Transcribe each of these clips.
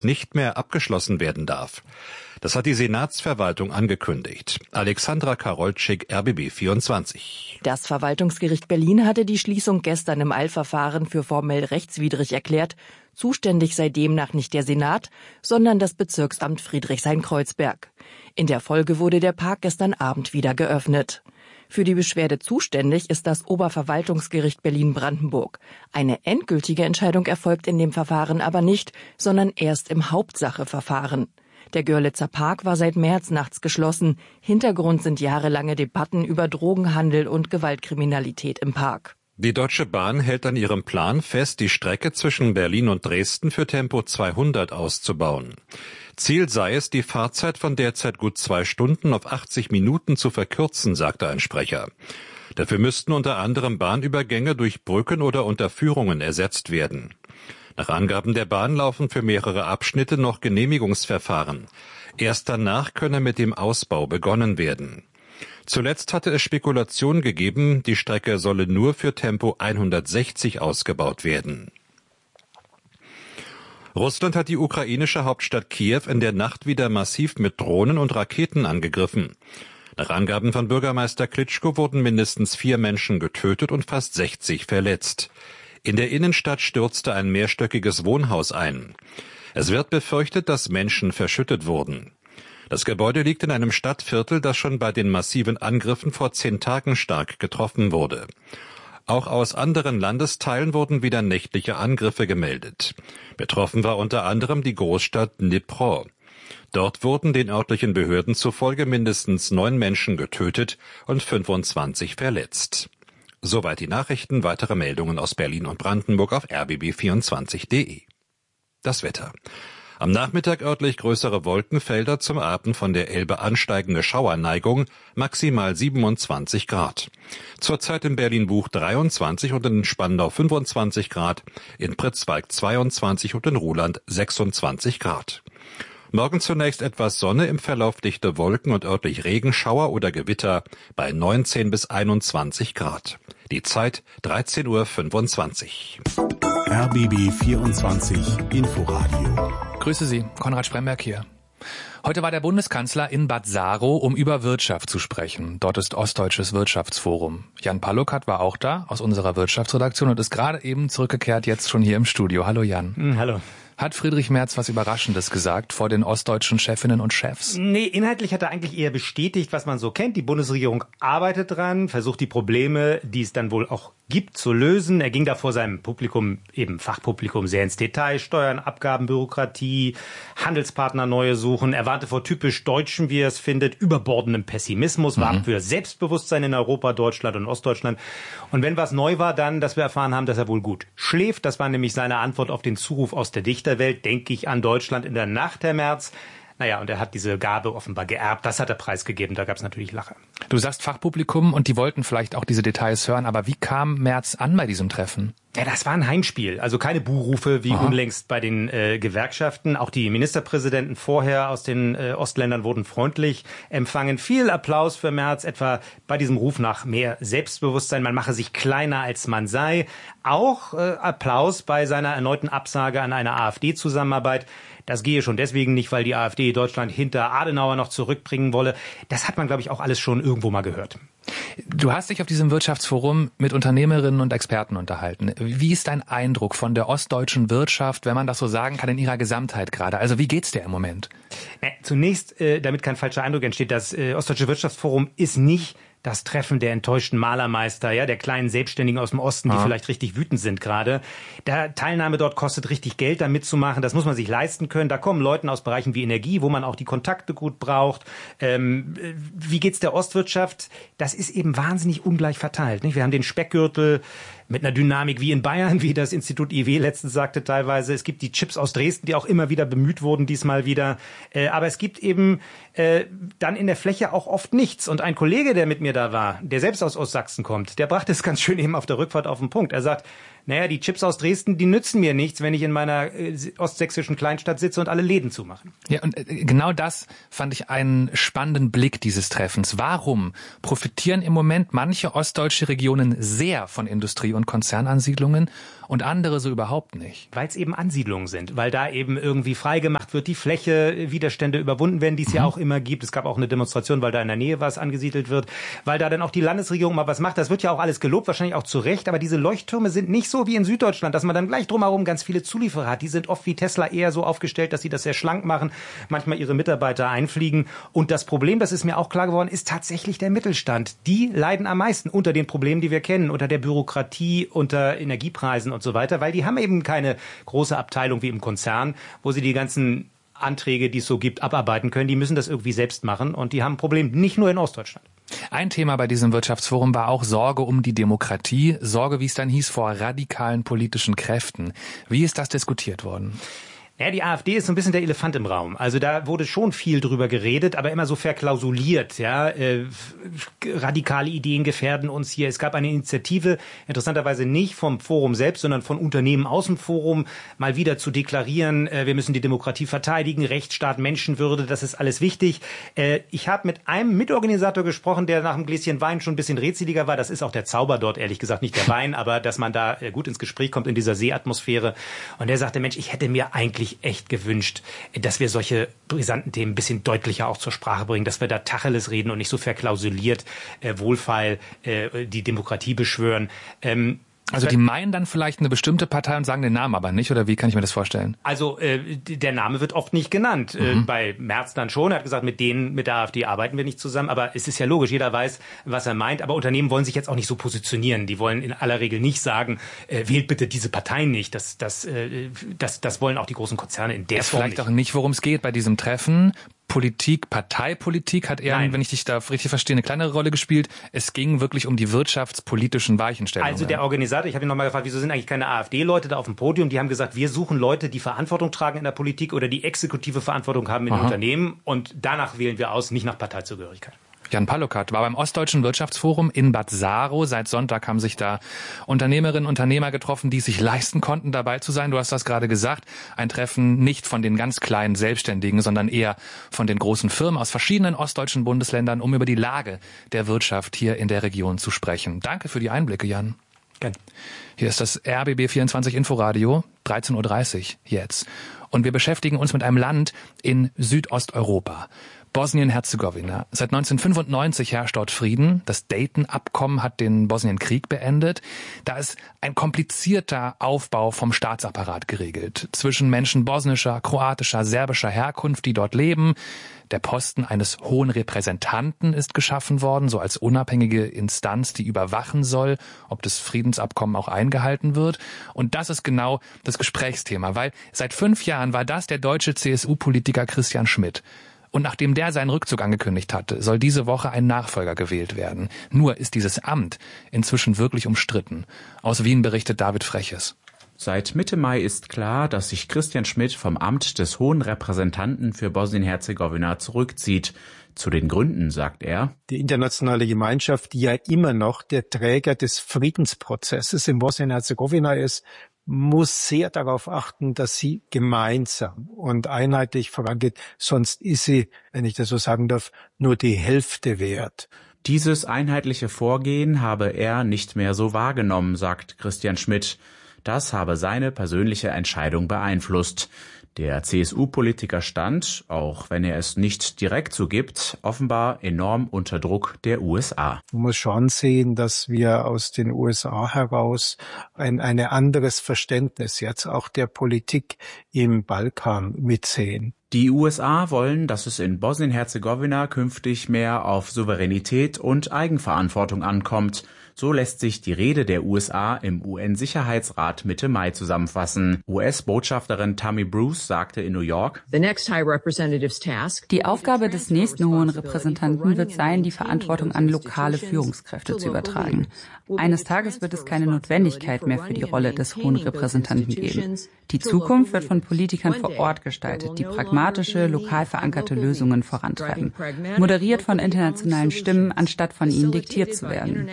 nicht mehr abgeschlossen werden darf. Das hat die Senatsverwaltung angekündigt. Alexandra Karolczyk, RBB 24. Das Verwaltungsgericht Berlin hatte die Schließung gestern im Eilverfahren für formell rechtswidrig erklärt. Zuständig sei demnach nicht der Senat, sondern das Bezirksamt Friedrichshain-Kreuzberg. In der Folge wurde der Park gestern Abend wieder geöffnet. Für die Beschwerde zuständig ist das Oberverwaltungsgericht Berlin-Brandenburg. Eine endgültige Entscheidung erfolgt in dem Verfahren aber nicht, sondern erst im Hauptsacheverfahren. Der Görlitzer Park war seit März nachts geschlossen. Hintergrund sind jahrelange Debatten über Drogenhandel und Gewaltkriminalität im Park. Die Deutsche Bahn hält an ihrem Plan fest, die Strecke zwischen Berlin und Dresden für Tempo 200 auszubauen. Ziel sei es, die Fahrzeit von derzeit gut 2 Stunden auf 80 Minuten zu verkürzen, sagte ein Sprecher. Dafür müssten unter anderem Bahnübergänge durch Brücken oder Unterführungen ersetzt werden. Nach Angaben der Bahn laufen für mehrere Abschnitte noch Genehmigungsverfahren. Erst danach könne mit dem Ausbau begonnen werden. Zuletzt hatte es Spekulationen gegeben, die Strecke solle nur für Tempo 160 ausgebaut werden. Russland hat die ukrainische Hauptstadt Kiew in der Nacht wieder massiv mit Drohnen und Raketen angegriffen. Nach Angaben von Bürgermeister Klitschko wurden mindestens 4 Menschen getötet und fast 60 verletzt. In der Innenstadt stürzte ein mehrstöckiges Wohnhaus ein. Es wird befürchtet, dass Menschen verschüttet wurden. Das Gebäude liegt in einem Stadtviertel, das schon bei den massiven Angriffen vor 10 Tagen stark getroffen wurde. Auch aus anderen Landesteilen wurden wieder nächtliche Angriffe gemeldet. Betroffen war unter anderem die Großstadt Dnipro. Dort wurden den örtlichen Behörden zufolge mindestens 9 Menschen getötet und 25 verletzt. Soweit die Nachrichten. Weitere Meldungen aus Berlin und Brandenburg auf rbb24.de. Das Wetter. Am Nachmittag örtlich größere Wolkenfelder, zum Abend von der Elbe ansteigende Schauerneigung, maximal 27 Grad. Zurzeit in Berlin-Buch 23 und in Spandau 25 Grad, in Pritzwalk 22 und in Ruhland 26 Grad. Morgen zunächst etwas Sonne, im Verlauf dichte Wolken und örtlich Regenschauer oder Gewitter bei 19 bis 21 Grad. Die Zeit 13:25 Uhr. RBB 24 Inforadio. Grüße Sie, Konrad Spremberg hier. Heute war der Bundeskanzler in Bad Saro, um über Wirtschaft zu sprechen. Dort ist Ostdeutsches Wirtschaftsforum. Jan Palukat war auch da, aus unserer Wirtschaftsredaktion, und ist gerade eben zurückgekehrt, jetzt schon hier im Studio. Hallo Jan. Hallo. Hat Friedrich Merz was Überraschendes gesagt vor den ostdeutschen Chefinnen und Chefs? Nee, inhaltlich hat er eigentlich eher bestätigt, was man so kennt. Die Bundesregierung arbeitet dran, versucht die Probleme, die es dann wohl auch gibt, zu lösen. Er ging da vor seinem Publikum, eben Fachpublikum, sehr ins Detail. Steuern, Abgaben, Bürokratie, Handelspartner neue suchen. Er warnte vor typisch Deutschen, wie er es findet, überbordendem Pessimismus, warb für Selbstbewusstsein in Europa, Deutschland und Ostdeutschland. Und wenn was neu war, dann, dass wir erfahren haben, dass er wohl gut schläft. Das war nämlich seine Antwort auf den Zuruf aus der Dichterwelt. Denke ich an Deutschland in der Nacht, Herr Merz. Naja, und er hat diese Gabe offenbar geerbt. Das hat er preisgegeben. Da gab es natürlich Lacher. Du sagst Fachpublikum und die wollten vielleicht auch diese Details hören. Aber wie kam Merz an bei diesem Treffen? Ja, das war ein Heimspiel. Also keine Buhrufe wie unlängst bei den Gewerkschaften. Auch die Ministerpräsidenten vorher aus den Ostländern wurden freundlich empfangen. Viel Applaus für Merz, etwa bei diesem Ruf nach mehr Selbstbewusstsein. Man mache sich kleiner, als man sei. Auch Applaus bei seiner erneuten Absage an eine AfD-Zusammenarbeit. Das gehe schon deswegen nicht, weil die AfD Deutschland hinter Adenauer noch zurückbringen wolle. Das hat man, glaube ich, auch alles schon irgendwo mal gehört. Du hast dich auf diesem Wirtschaftsforum mit Unternehmerinnen und Experten unterhalten. Wie ist dein Eindruck von der ostdeutschen Wirtschaft, wenn man das so sagen kann, in ihrer Gesamtheit gerade? Also wie geht's dir im Moment? Zunächst, damit kein falscher Eindruck entsteht, das Ostdeutsche Wirtschaftsforum ist nicht das Treffen der enttäuschten Malermeister, ja, der kleinen Selbstständigen aus dem Osten, die vielleicht richtig wütend sind gerade. Der Teilnahme dort kostet richtig Geld, da mitzumachen. Das muss man sich leisten können. Da kommen Leute aus Bereichen wie Energie, wo man auch die Kontakte gut braucht. Wie geht's der Ostwirtschaft? Das ist eben wahnsinnig ungleich verteilt, nicht? Wir haben den Speckgürtel mit einer Dynamik wie in Bayern, wie das Institut IW letztens sagte teilweise. Es gibt die Chips aus Dresden, die auch immer wieder bemüht wurden, diesmal wieder. Aber es gibt eben dann in der Fläche auch oft nichts. Und ein Kollege, der mit mir da war, der selbst aus Ostsachsen kommt, der brachte es ganz schön eben auf der Rückfahrt auf den Punkt. Er sagt, naja, die Chips aus Dresden, die nützen mir nichts, wenn ich in meiner ostsächsischen Kleinstadt sitze und alle Läden zumachen. Ja, und genau das fand ich einen spannenden Blick dieses Treffens. Warum profitieren im Moment manche ostdeutsche Regionen sehr von Industrie und und Konzernansiedlungen und andere so überhaupt nicht? Weil es eben Ansiedlungen sind, weil da eben irgendwie freigemacht wird, die Fläche, Widerstände überwunden werden, die es ja auch immer gibt. Es gab auch eine Demonstration, weil da in der Nähe was angesiedelt wird, weil da dann auch die Landesregierung mal was macht. Das wird ja auch alles gelobt, wahrscheinlich auch zu Recht, aber diese Leuchttürme sind nicht so wie in Süddeutschland, dass man dann gleich drumherum ganz viele Zulieferer hat. Die sind oft wie Tesla eher so aufgestellt, dass sie das sehr schlank machen, manchmal ihre Mitarbeiter einfliegen. Und das Problem, das ist mir auch klar geworden, ist tatsächlich der Mittelstand. Die leiden am meisten unter den Problemen, die wir kennen, unter der Bürokratie, unter Energiepreisen und so weiter, weil die haben eben keine große Abteilung wie im Konzern, wo sie die ganzen Anträge, die es so gibt, abarbeiten können. Die müssen das irgendwie selbst machen und die haben ein Problem, nicht nur in Ostdeutschland. Ein Thema bei diesem Wirtschaftsforum war auch Sorge um die Demokratie. Sorge, wie es dann hieß, vor radikalen politischen Kräften. Wie ist das diskutiert worden? Ja, die AfD ist so ein bisschen der Elefant im Raum. Also da wurde schon viel drüber geredet, aber immer so verklausuliert. Ja, radikale Ideen gefährden uns hier. Es gab eine Initiative, interessanterweise nicht vom Forum selbst, sondern von Unternehmen aus dem Forum, mal wieder zu deklarieren, wir müssen die Demokratie verteidigen, Rechtsstaat, Menschenwürde, das ist alles wichtig. Ich habe mit einem Mitorganisator gesprochen, der nach einem Gläschen Wein schon ein bisschen rätseliger war. Das ist auch der Zauber dort, ehrlich gesagt, nicht der Wein, aber dass man da gut ins Gespräch kommt in dieser Seeatmosphäre. Und der sagte, Mensch, ich hätte mir eigentlich echt gewünscht, dass wir solche brisanten Themen ein bisschen deutlicher auch zur Sprache bringen, dass wir da Tacheles reden und nicht so verklausuliert, wohlfeil die Demokratie beschwören. Also die meinen dann vielleicht eine bestimmte Partei und sagen den Namen aber nicht, oder wie kann ich mir das vorstellen? Also der Name wird oft nicht genannt. Bei Merz dann schon, er hat gesagt, mit der AfD arbeiten wir nicht zusammen, aber es ist ja logisch, jeder weiß, was er meint, aber Unternehmen wollen sich jetzt auch nicht so positionieren. Die wollen in aller Regel nicht sagen, wählt bitte diese Parteien nicht. Das wollen auch die großen Konzerne in der Form nicht. Vielleicht auch nicht, worum es geht bei diesem Treffen. Politik, Parteipolitik hat eher, wenn ich dich da richtig verstehe, eine kleinere Rolle gespielt. Es ging wirklich um die wirtschaftspolitischen Weichenstellungen. Also der Organisator, ich habe ihn nochmal gefragt, wieso sind eigentlich keine AfD-Leute da auf dem Podium? Die haben gesagt, wir suchen Leute, die Verantwortung tragen in der Politik oder die exekutive Verantwortung haben in den Unternehmen. Und danach wählen wir aus, nicht nach Parteizugehörigkeit. Jan Palukat war beim Ostdeutschen Wirtschaftsforum in Bad Saro. Seit Sonntag haben sich da Unternehmerinnen und Unternehmer getroffen, die es sich leisten konnten, dabei zu sein. Du hast das gerade gesagt. Ein Treffen nicht von den ganz kleinen Selbstständigen, sondern eher von den großen Firmen aus verschiedenen ostdeutschen Bundesländern, um über die Lage der Wirtschaft hier in der Region zu sprechen. Danke für die Einblicke, Jan. Gerne. Hier ist das RBB 24 Inforadio, 13.30 Uhr jetzt. Und wir beschäftigen uns mit einem Land in Südosteuropa. Bosnien-Herzegowina. Seit 1995 herrscht dort Frieden. Das Dayton-Abkommen hat den Bosnienkrieg beendet. Da ist ein komplizierter Aufbau vom Staatsapparat geregelt. Zwischen Menschen bosnischer, kroatischer, serbischer Herkunft, die dort leben. Der Posten eines hohen Repräsentanten ist geschaffen worden, so als unabhängige Instanz, die überwachen soll, ob das Friedensabkommen auch eingehalten wird. Und das ist genau das Gesprächsthema, weil seit 5 Jahren war das der deutsche CSU-Politiker Christian Schmidt. Und nachdem der seinen Rückzug angekündigt hatte, soll diese Woche ein Nachfolger gewählt werden. Nur ist dieses Amt inzwischen wirklich umstritten. Aus Wien berichtet David Freches. Seit Mitte Mai ist klar, dass sich Christian Schmidt vom Amt des Hohen Repräsentanten für Bosnien-Herzegowina zurückzieht. Zu den Gründen sagt er: Die internationale Gemeinschaft, die ja immer noch der Träger des Friedensprozesses in Bosnien-Herzegowina ist, muss sehr darauf achten, dass sie gemeinsam und einheitlich vorangeht. Sonst ist sie, wenn ich das so sagen darf, nur die Hälfte wert. Dieses einheitliche Vorgehen habe er nicht mehr so wahrgenommen, sagt Christian Schmidt. Das habe seine persönliche Entscheidung beeinflusst. Der CSU-Politiker stand, auch wenn er es nicht direkt zugibt, offenbar enorm unter Druck der USA. Man muss schon sehen, dass wir aus den USA heraus ein anderes Verständnis jetzt auch der Politik im Balkan mitsehen. Die USA wollen, dass es in Bosnien-Herzegowina künftig mehr auf Souveränität und Eigenverantwortung ankommt. So lässt sich die Rede der USA im UN-Sicherheitsrat Mitte Mai zusammenfassen. US-Botschafterin Tammy Bruce sagte in New York: Die Aufgabe des nächsten Hohen Repräsentanten wird sein, die Verantwortung an lokale Führungskräfte zu übertragen. Eines Tages wird es keine Notwendigkeit mehr für die Rolle des Hohen Repräsentanten geben. Die Zukunft wird von Politikern vor Ort gestaltet, die pragmatische, lokal verankerte Lösungen vorantreiben, moderiert von internationalen Stimmen, anstatt von ihnen diktiert zu werden.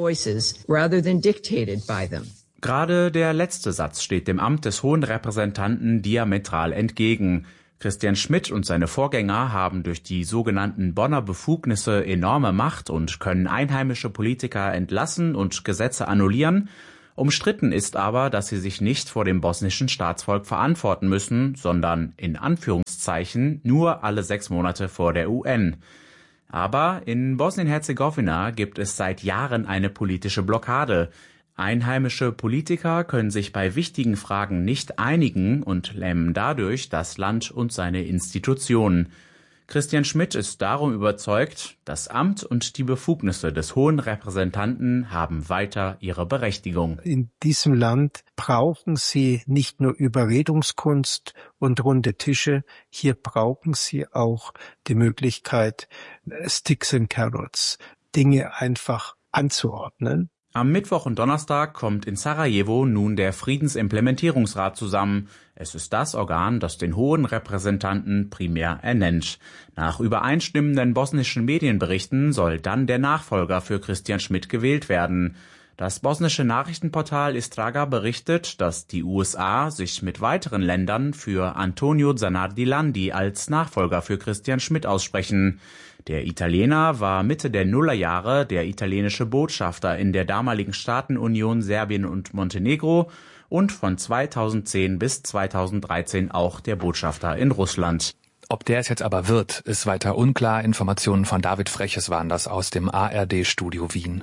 Gerade der letzte Satz steht dem Amt des Hohen Repräsentanten diametral entgegen. Christian Schmidt und seine Vorgänger haben durch die sogenannten Bonner Befugnisse enorme Macht und können einheimische Politiker entlassen und Gesetze annullieren. Umstritten ist aber, dass sie sich nicht vor dem bosnischen Staatsvolk verantworten müssen, sondern in Anführungszeichen nur alle 6 Monate vor der UN. Aber in Bosnien-Herzegowina gibt es seit Jahren eine politische Blockade. Einheimische Politiker können sich bei wichtigen Fragen nicht einigen und lähmen dadurch das Land und seine Institutionen. Christian Schmidt ist darum überzeugt, das Amt und die Befugnisse des Hohen Repräsentanten haben weiter ihre Berechtigung. In diesem Land brauchen sie nicht nur Überredungskunst und runde Tische, hier brauchen sie auch die Möglichkeit, Sticks and Carrots, Dinge einfach anzuordnen. Am Mittwoch und Donnerstag kommt in Sarajevo nun der Friedensimplementierungsrat zusammen. Es ist das Organ, das den Hohen Repräsentanten primär ernennt. Nach übereinstimmenden bosnischen Medienberichten soll dann der Nachfolger für Christian Schmidt gewählt werden. Das bosnische Nachrichtenportal Istraga berichtet, dass die USA sich mit weiteren Ländern für Antonio Zanardi Landi als Nachfolger für Christian Schmidt aussprechen. Der Italiener war Mitte der Nullerjahre der italienische Botschafter in der damaligen Staatenunion Serbien und Montenegro und von 2010 bis 2013 auch der Botschafter in Russland. Ob der es jetzt aber wird, ist weiter unklar. Informationen von David Freches waren das aus dem ARD-Studio Wien.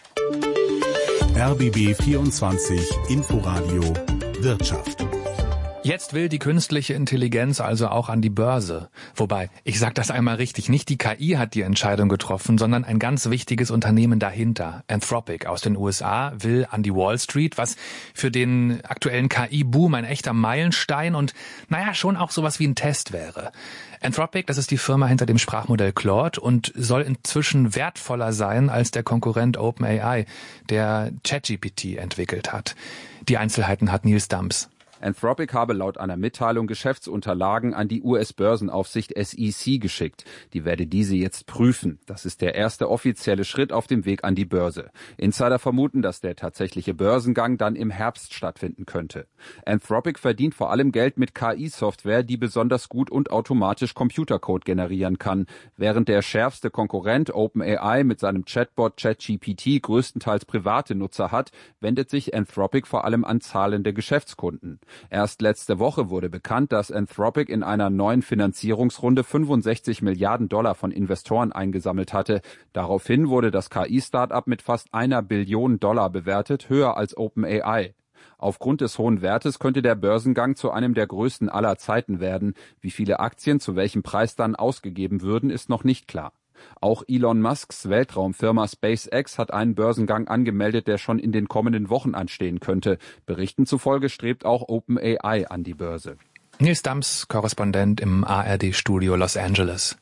RBB 24 Inforadio Wirtschaft. Jetzt will die künstliche Intelligenz also auch an die Börse. Wobei, ich sage das einmal richtig, nicht die KI hat die Entscheidung getroffen, sondern ein ganz wichtiges Unternehmen dahinter. Anthropic aus den USA will an die Wall Street, was für den aktuellen KI-Boom ein echter Meilenstein und schon auch sowas wie ein Test wäre. Anthropic, das ist die Firma hinter dem Sprachmodell Claude und soll inzwischen wertvoller sein als der Konkurrent OpenAI, der ChatGPT entwickelt hat. Die Einzelheiten hat Nils Dams. Anthropic habe laut einer Mitteilung Geschäftsunterlagen an die US-Börsenaufsicht SEC geschickt. Die werde diese jetzt prüfen. Das ist der erste offizielle Schritt auf dem Weg an die Börse. Insider vermuten, dass der tatsächliche Börsengang dann im Herbst stattfinden könnte. Anthropic verdient vor allem Geld mit KI-Software, die besonders gut und automatisch Computercode generieren kann. Während der schärfste Konkurrent OpenAI mit seinem Chatbot ChatGPT größtenteils private Nutzer hat, wendet sich Anthropic vor allem an zahlende Geschäftskunden. Erst letzte Woche wurde bekannt, dass Anthropic in einer neuen Finanzierungsrunde 65 Milliarden $ von Investoren eingesammelt hatte. Daraufhin wurde das KI-Startup mit fast $1 Billion bewertet, höher als OpenAI. Aufgrund des hohen Wertes könnte der Börsengang zu einem der größten aller Zeiten werden. Wie viele Aktien zu welchem Preis dann ausgegeben würden, ist noch nicht klar. Auch Elon Musks Weltraumfirma SpaceX hat einen Börsengang angemeldet, der schon in den kommenden Wochen anstehen könnte. Berichten zufolge strebt auch OpenAI an die Börse. Nils Dams, Korrespondent im ARD-Studio Los Angeles.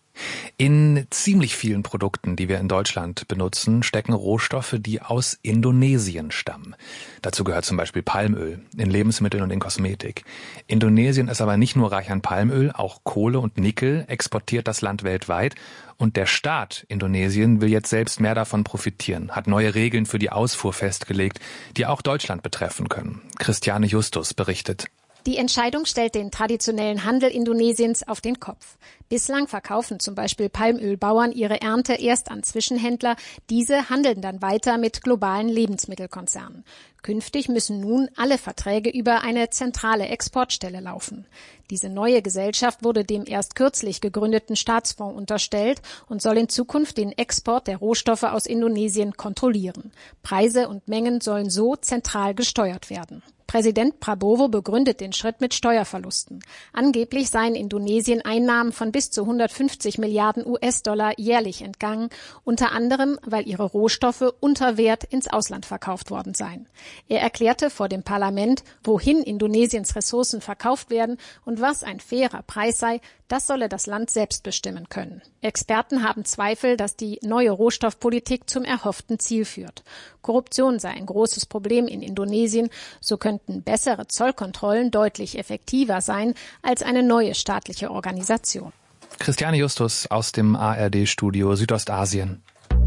In ziemlich vielen Produkten, die wir in Deutschland benutzen, stecken Rohstoffe, die aus Indonesien stammen. Dazu gehört zum Beispiel Palmöl in Lebensmitteln und in Kosmetik. Indonesien ist aber nicht nur reich an Palmöl, auch Kohle und Nickel exportiert das Land weltweit. Und der Staat Indonesien will jetzt selbst mehr davon profitieren, hat neue Regeln für die Ausfuhr festgelegt, die auch Deutschland betreffen können. Christiane Justus berichtet. Die Entscheidung stellt den traditionellen Handel Indonesiens auf den Kopf. Bislang verkaufen zum Beispiel Palmölbauern ihre Ernte erst an Zwischenhändler. Diese handeln dann weiter mit globalen Lebensmittelkonzernen. Künftig müssen nun alle Verträge über eine zentrale Exportstelle laufen. Diese neue Gesellschaft wurde dem erst kürzlich gegründeten Staatsfonds unterstellt und soll in Zukunft den Export der Rohstoffe aus Indonesien kontrollieren. Preise und Mengen sollen so zentral gesteuert werden. Präsident Prabowo begründet den Schritt mit Steuerverlusten. Angeblich seien Indonesien Einnahmen von bis zu 150 Milliarden US-Dollar jährlich entgangen, unter anderem, weil ihre Rohstoffe unter Wert ins Ausland verkauft worden seien. Er erklärte vor dem Parlament, wohin Indonesiens Ressourcen verkauft werden und was ein fairer Preis sei, das solle das Land selbst bestimmen können. Experten haben Zweifel, dass die neue Rohstoffpolitik zum erhofften Ziel führt. Korruption sei ein großes Problem in Indonesien, so könnten bessere Zollkontrollen deutlich effektiver sein als eine neue staatliche Organisation. Christiane Justus aus dem ARD-Studio Südostasien.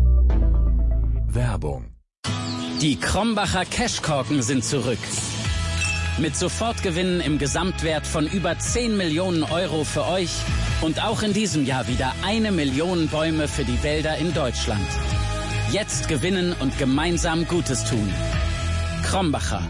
Werbung. Die Krombacher Cashkorken sind zurück. Mit Sofortgewinnen im Gesamtwert von über 10 Millionen Euro für euch und auch in diesem Jahr wieder 1 Million Bäume für die Wälder in Deutschland. Jetzt gewinnen und gemeinsam Gutes tun. Krombacher.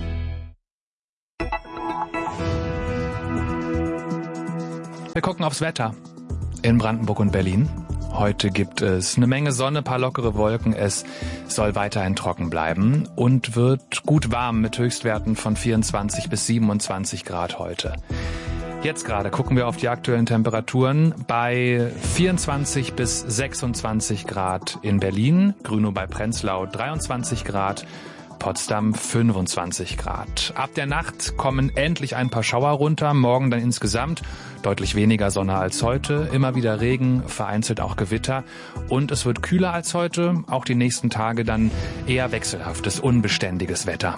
Wir gucken aufs Wetter in Brandenburg und Berlin. Heute gibt es eine Menge Sonne, paar lockere Wolken. Es soll weiterhin trocken bleiben und wird gut warm mit Höchstwerten von 24 bis 27 Grad heute. Jetzt gerade gucken wir auf die aktuellen Temperaturen bei 24 bis 26 Grad in Berlin, Grünow bei Prenzlau 23 Grad, Potsdam 25 Grad. Ab der Nacht kommen endlich ein paar Schauer runter, morgen dann insgesamt deutlich weniger Sonne als heute, immer wieder Regen, vereinzelt auch Gewitter und es wird kühler als heute, auch die nächsten Tage dann eher wechselhaftes, unbeständiges Wetter.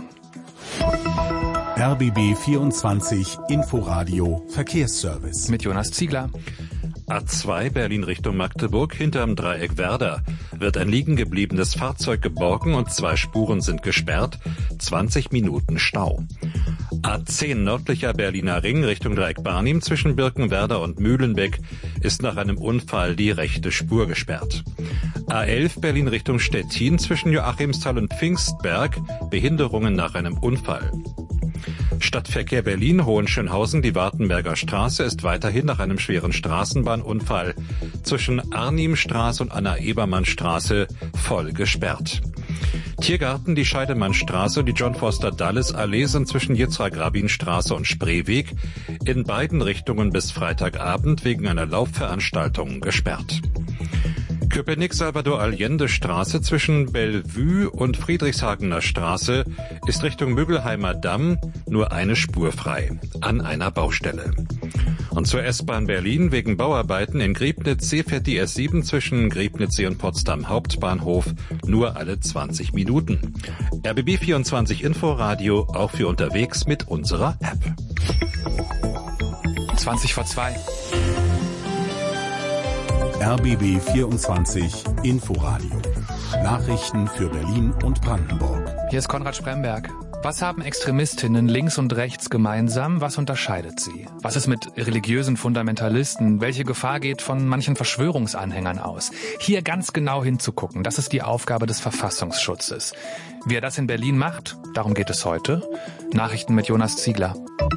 RBB 24 Inforadio Verkehrsservice. Mit Jonas Ziegler. A2 Berlin Richtung Magdeburg hinterm Dreieck Werder wird ein liegen gebliebenes Fahrzeug geborgen und 2 Spuren sind gesperrt. 20 Minuten Stau. A10 nördlicher Berliner Ring Richtung Dreieck Barnim zwischen Birkenwerder und Mühlenbeck ist nach einem Unfall die rechte Spur gesperrt. A11 Berlin Richtung Stettin zwischen Joachimsthal und Pfingstberg Behinderungen nach einem Unfall. Stadtverkehr Berlin, Hohenschönhausen, die Wartenberger Straße ist weiterhin nach einem schweren Straßenbahnunfall zwischen Arnimstraße und Anna-Ebermann-Straße voll gesperrt. Tiergarten, die Scheidemannstraße und die John-Foster-Dulles-Allee sind zwischen Yitzhak-Rabin-Straße und Spreeweg in beiden Richtungen bis Freitagabend wegen einer Laufveranstaltung gesperrt. Köpenick-Salvador-Allende-Straße zwischen Bellevue und Friedrichshagener Straße ist Richtung Müggelheimer Damm nur eine Spur frei an einer Baustelle. Und zur S-Bahn Berlin wegen Bauarbeiten in Griebnitzsee fährt die S7 zwischen Griebnitzsee und Potsdam Hauptbahnhof nur alle 20 Minuten. RBB 24 Inforadio auch für unterwegs mit unserer App. 20 vor 2. RBB 24 Inforadio. Nachrichten für Berlin und Brandenburg. Hier ist Konrad Spremberg. Was haben Extremistinnen links und rechts gemeinsam? Was unterscheidet sie? Was ist mit religiösen Fundamentalisten? Welche Gefahr geht von manchen Verschwörungsanhängern aus? Hier ganz genau hinzugucken, das ist die Aufgabe des Verfassungsschutzes. Wie er das in Berlin macht, darum geht es heute. Nachrichten mit Jonas Ziegler.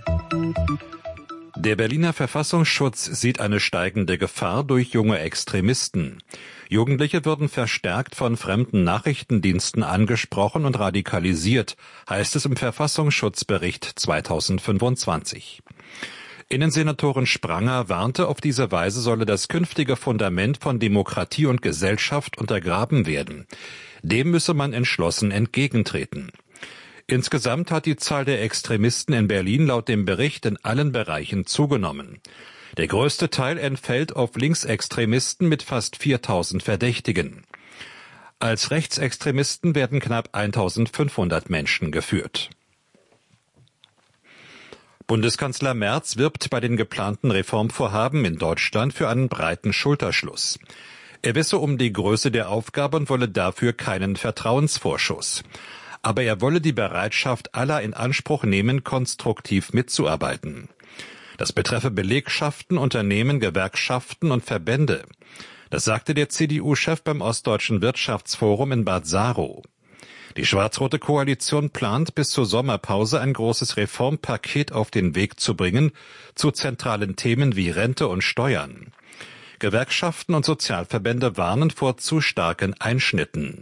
Der Berliner Verfassungsschutz sieht eine steigende Gefahr durch junge Extremisten. Jugendliche würden verstärkt von fremden Nachrichtendiensten angesprochen und radikalisiert, heißt es im Verfassungsschutzbericht 2025. Innensenatorin Spranger warnte, auf diese Weise solle das künftige Fundament von Demokratie und Gesellschaft untergraben werden. Dem müsse man entschlossen entgegentreten. Insgesamt hat die Zahl der Extremisten in Berlin laut dem Bericht in allen Bereichen zugenommen. Der größte Teil entfällt auf Linksextremisten mit fast 4.000 Verdächtigen. Als Rechtsextremisten werden knapp 1.500 Menschen geführt. Bundeskanzler Merz wirbt bei den geplanten Reformvorhaben in Deutschland für einen breiten Schulterschluss. Er wisse um die Größe der Aufgabe und wolle dafür keinen Vertrauensvorschuss. Aber er wolle die Bereitschaft aller in Anspruch nehmen, konstruktiv mitzuarbeiten. Das betreffe Belegschaften, Unternehmen, Gewerkschaften und Verbände. Das sagte der CDU-Chef beim Ostdeutschen Wirtschaftsforum in Bad Saro. Die schwarz-rote Koalition plant, bis zur Sommerpause ein großes Reformpaket auf den Weg zu bringen, zu zentralen Themen wie Rente und Steuern. Gewerkschaften und Sozialverbände warnen vor zu starken Einschnitten.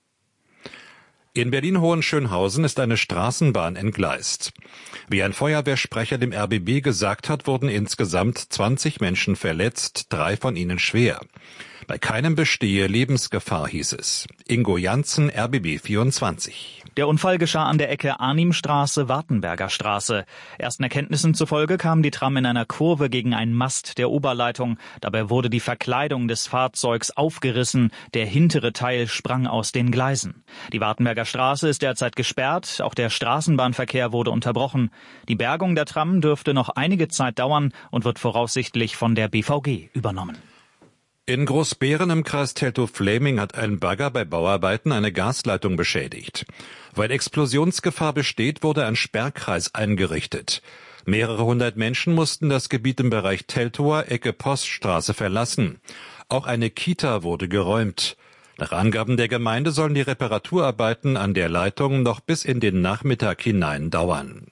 In Berlin-Hohenschönhausen ist eine Straßenbahn entgleist. Wie ein Feuerwehrsprecher dem RBB gesagt hat, wurden insgesamt 20 Menschen verletzt, 3 von ihnen schwer. Bei keinem bestehe Lebensgefahr, hieß es. Ingo Janssen, RBB 24. Der Unfall geschah an der Ecke Arnimstraße-Wartenberger Straße. Ersten Erkenntnissen zufolge kam die Tram in einer Kurve gegen einen Mast der Oberleitung. Dabei wurde die Verkleidung des Fahrzeugs aufgerissen. Der hintere Teil sprang aus den Gleisen. Die Wartenberger Straße ist derzeit gesperrt. Auch der Straßenbahnverkehr wurde unterbrochen. Die Bergung der Tram dürfte noch einige Zeit dauern und wird voraussichtlich von der BVG übernommen. In Großbeeren im Kreis Teltow-Fläming hat ein Bagger bei Bauarbeiten eine Gasleitung beschädigt. Weil Explosionsgefahr besteht, wurde ein Sperrkreis eingerichtet. Mehrere hundert Menschen mussten das Gebiet im Bereich Teltower, Ecke Poststraße verlassen. Auch eine Kita wurde geräumt. Nach Angaben der Gemeinde sollen die Reparaturarbeiten an der Leitung noch bis in den Nachmittag hinein dauern.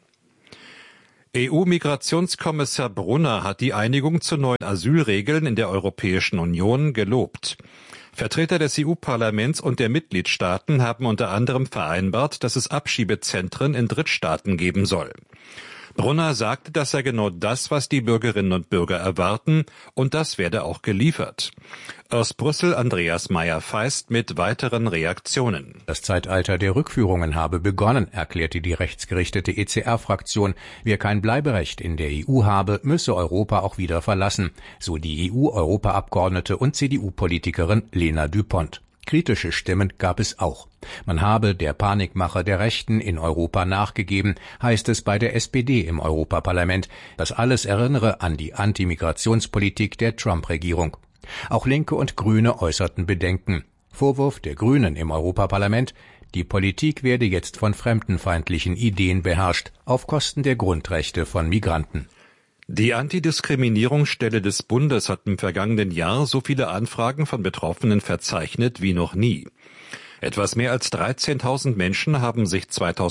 EU-Migrationskommissar Brunner hat die Einigung zu neuen Asylregeln in der Europäischen Union gelobt. Vertreter des EU-Parlaments und der Mitgliedstaaten haben unter anderem vereinbart, dass es Abschiebezentren in Drittstaaten geben soll. Brunner sagte, das sei genau das, was die Bürgerinnen und Bürger erwarten, und das werde auch geliefert. Aus Brüssel Andreas Meyer-Feist mit weiteren Reaktionen. Das Zeitalter der Rückführungen habe begonnen, erklärte die rechtsgerichtete ECR-Fraktion. Wer kein Bleiberecht in der EU habe, müsse Europa auch wieder verlassen, so die EU-Europaabgeordnete und CDU-Politikerin Lena Düpont. Kritische Stimmen gab es auch. Man habe der Panikmache der Rechten in Europa nachgegeben, heißt es bei der SPD im Europaparlament. Das alles erinnere an die Antimigrationspolitik der Trump-Regierung. Auch Linke und Grüne äußerten Bedenken. Vorwurf der Grünen im Europaparlament: Die Politik werde jetzt von fremdenfeindlichen Ideen beherrscht, auf Kosten der Grundrechte von Migranten. Die Antidiskriminierungsstelle des Bundes hat im vergangenen Jahr so viele Anfragen von Betroffenen verzeichnet wie noch nie. Etwas mehr als 13.000 Menschen haben sich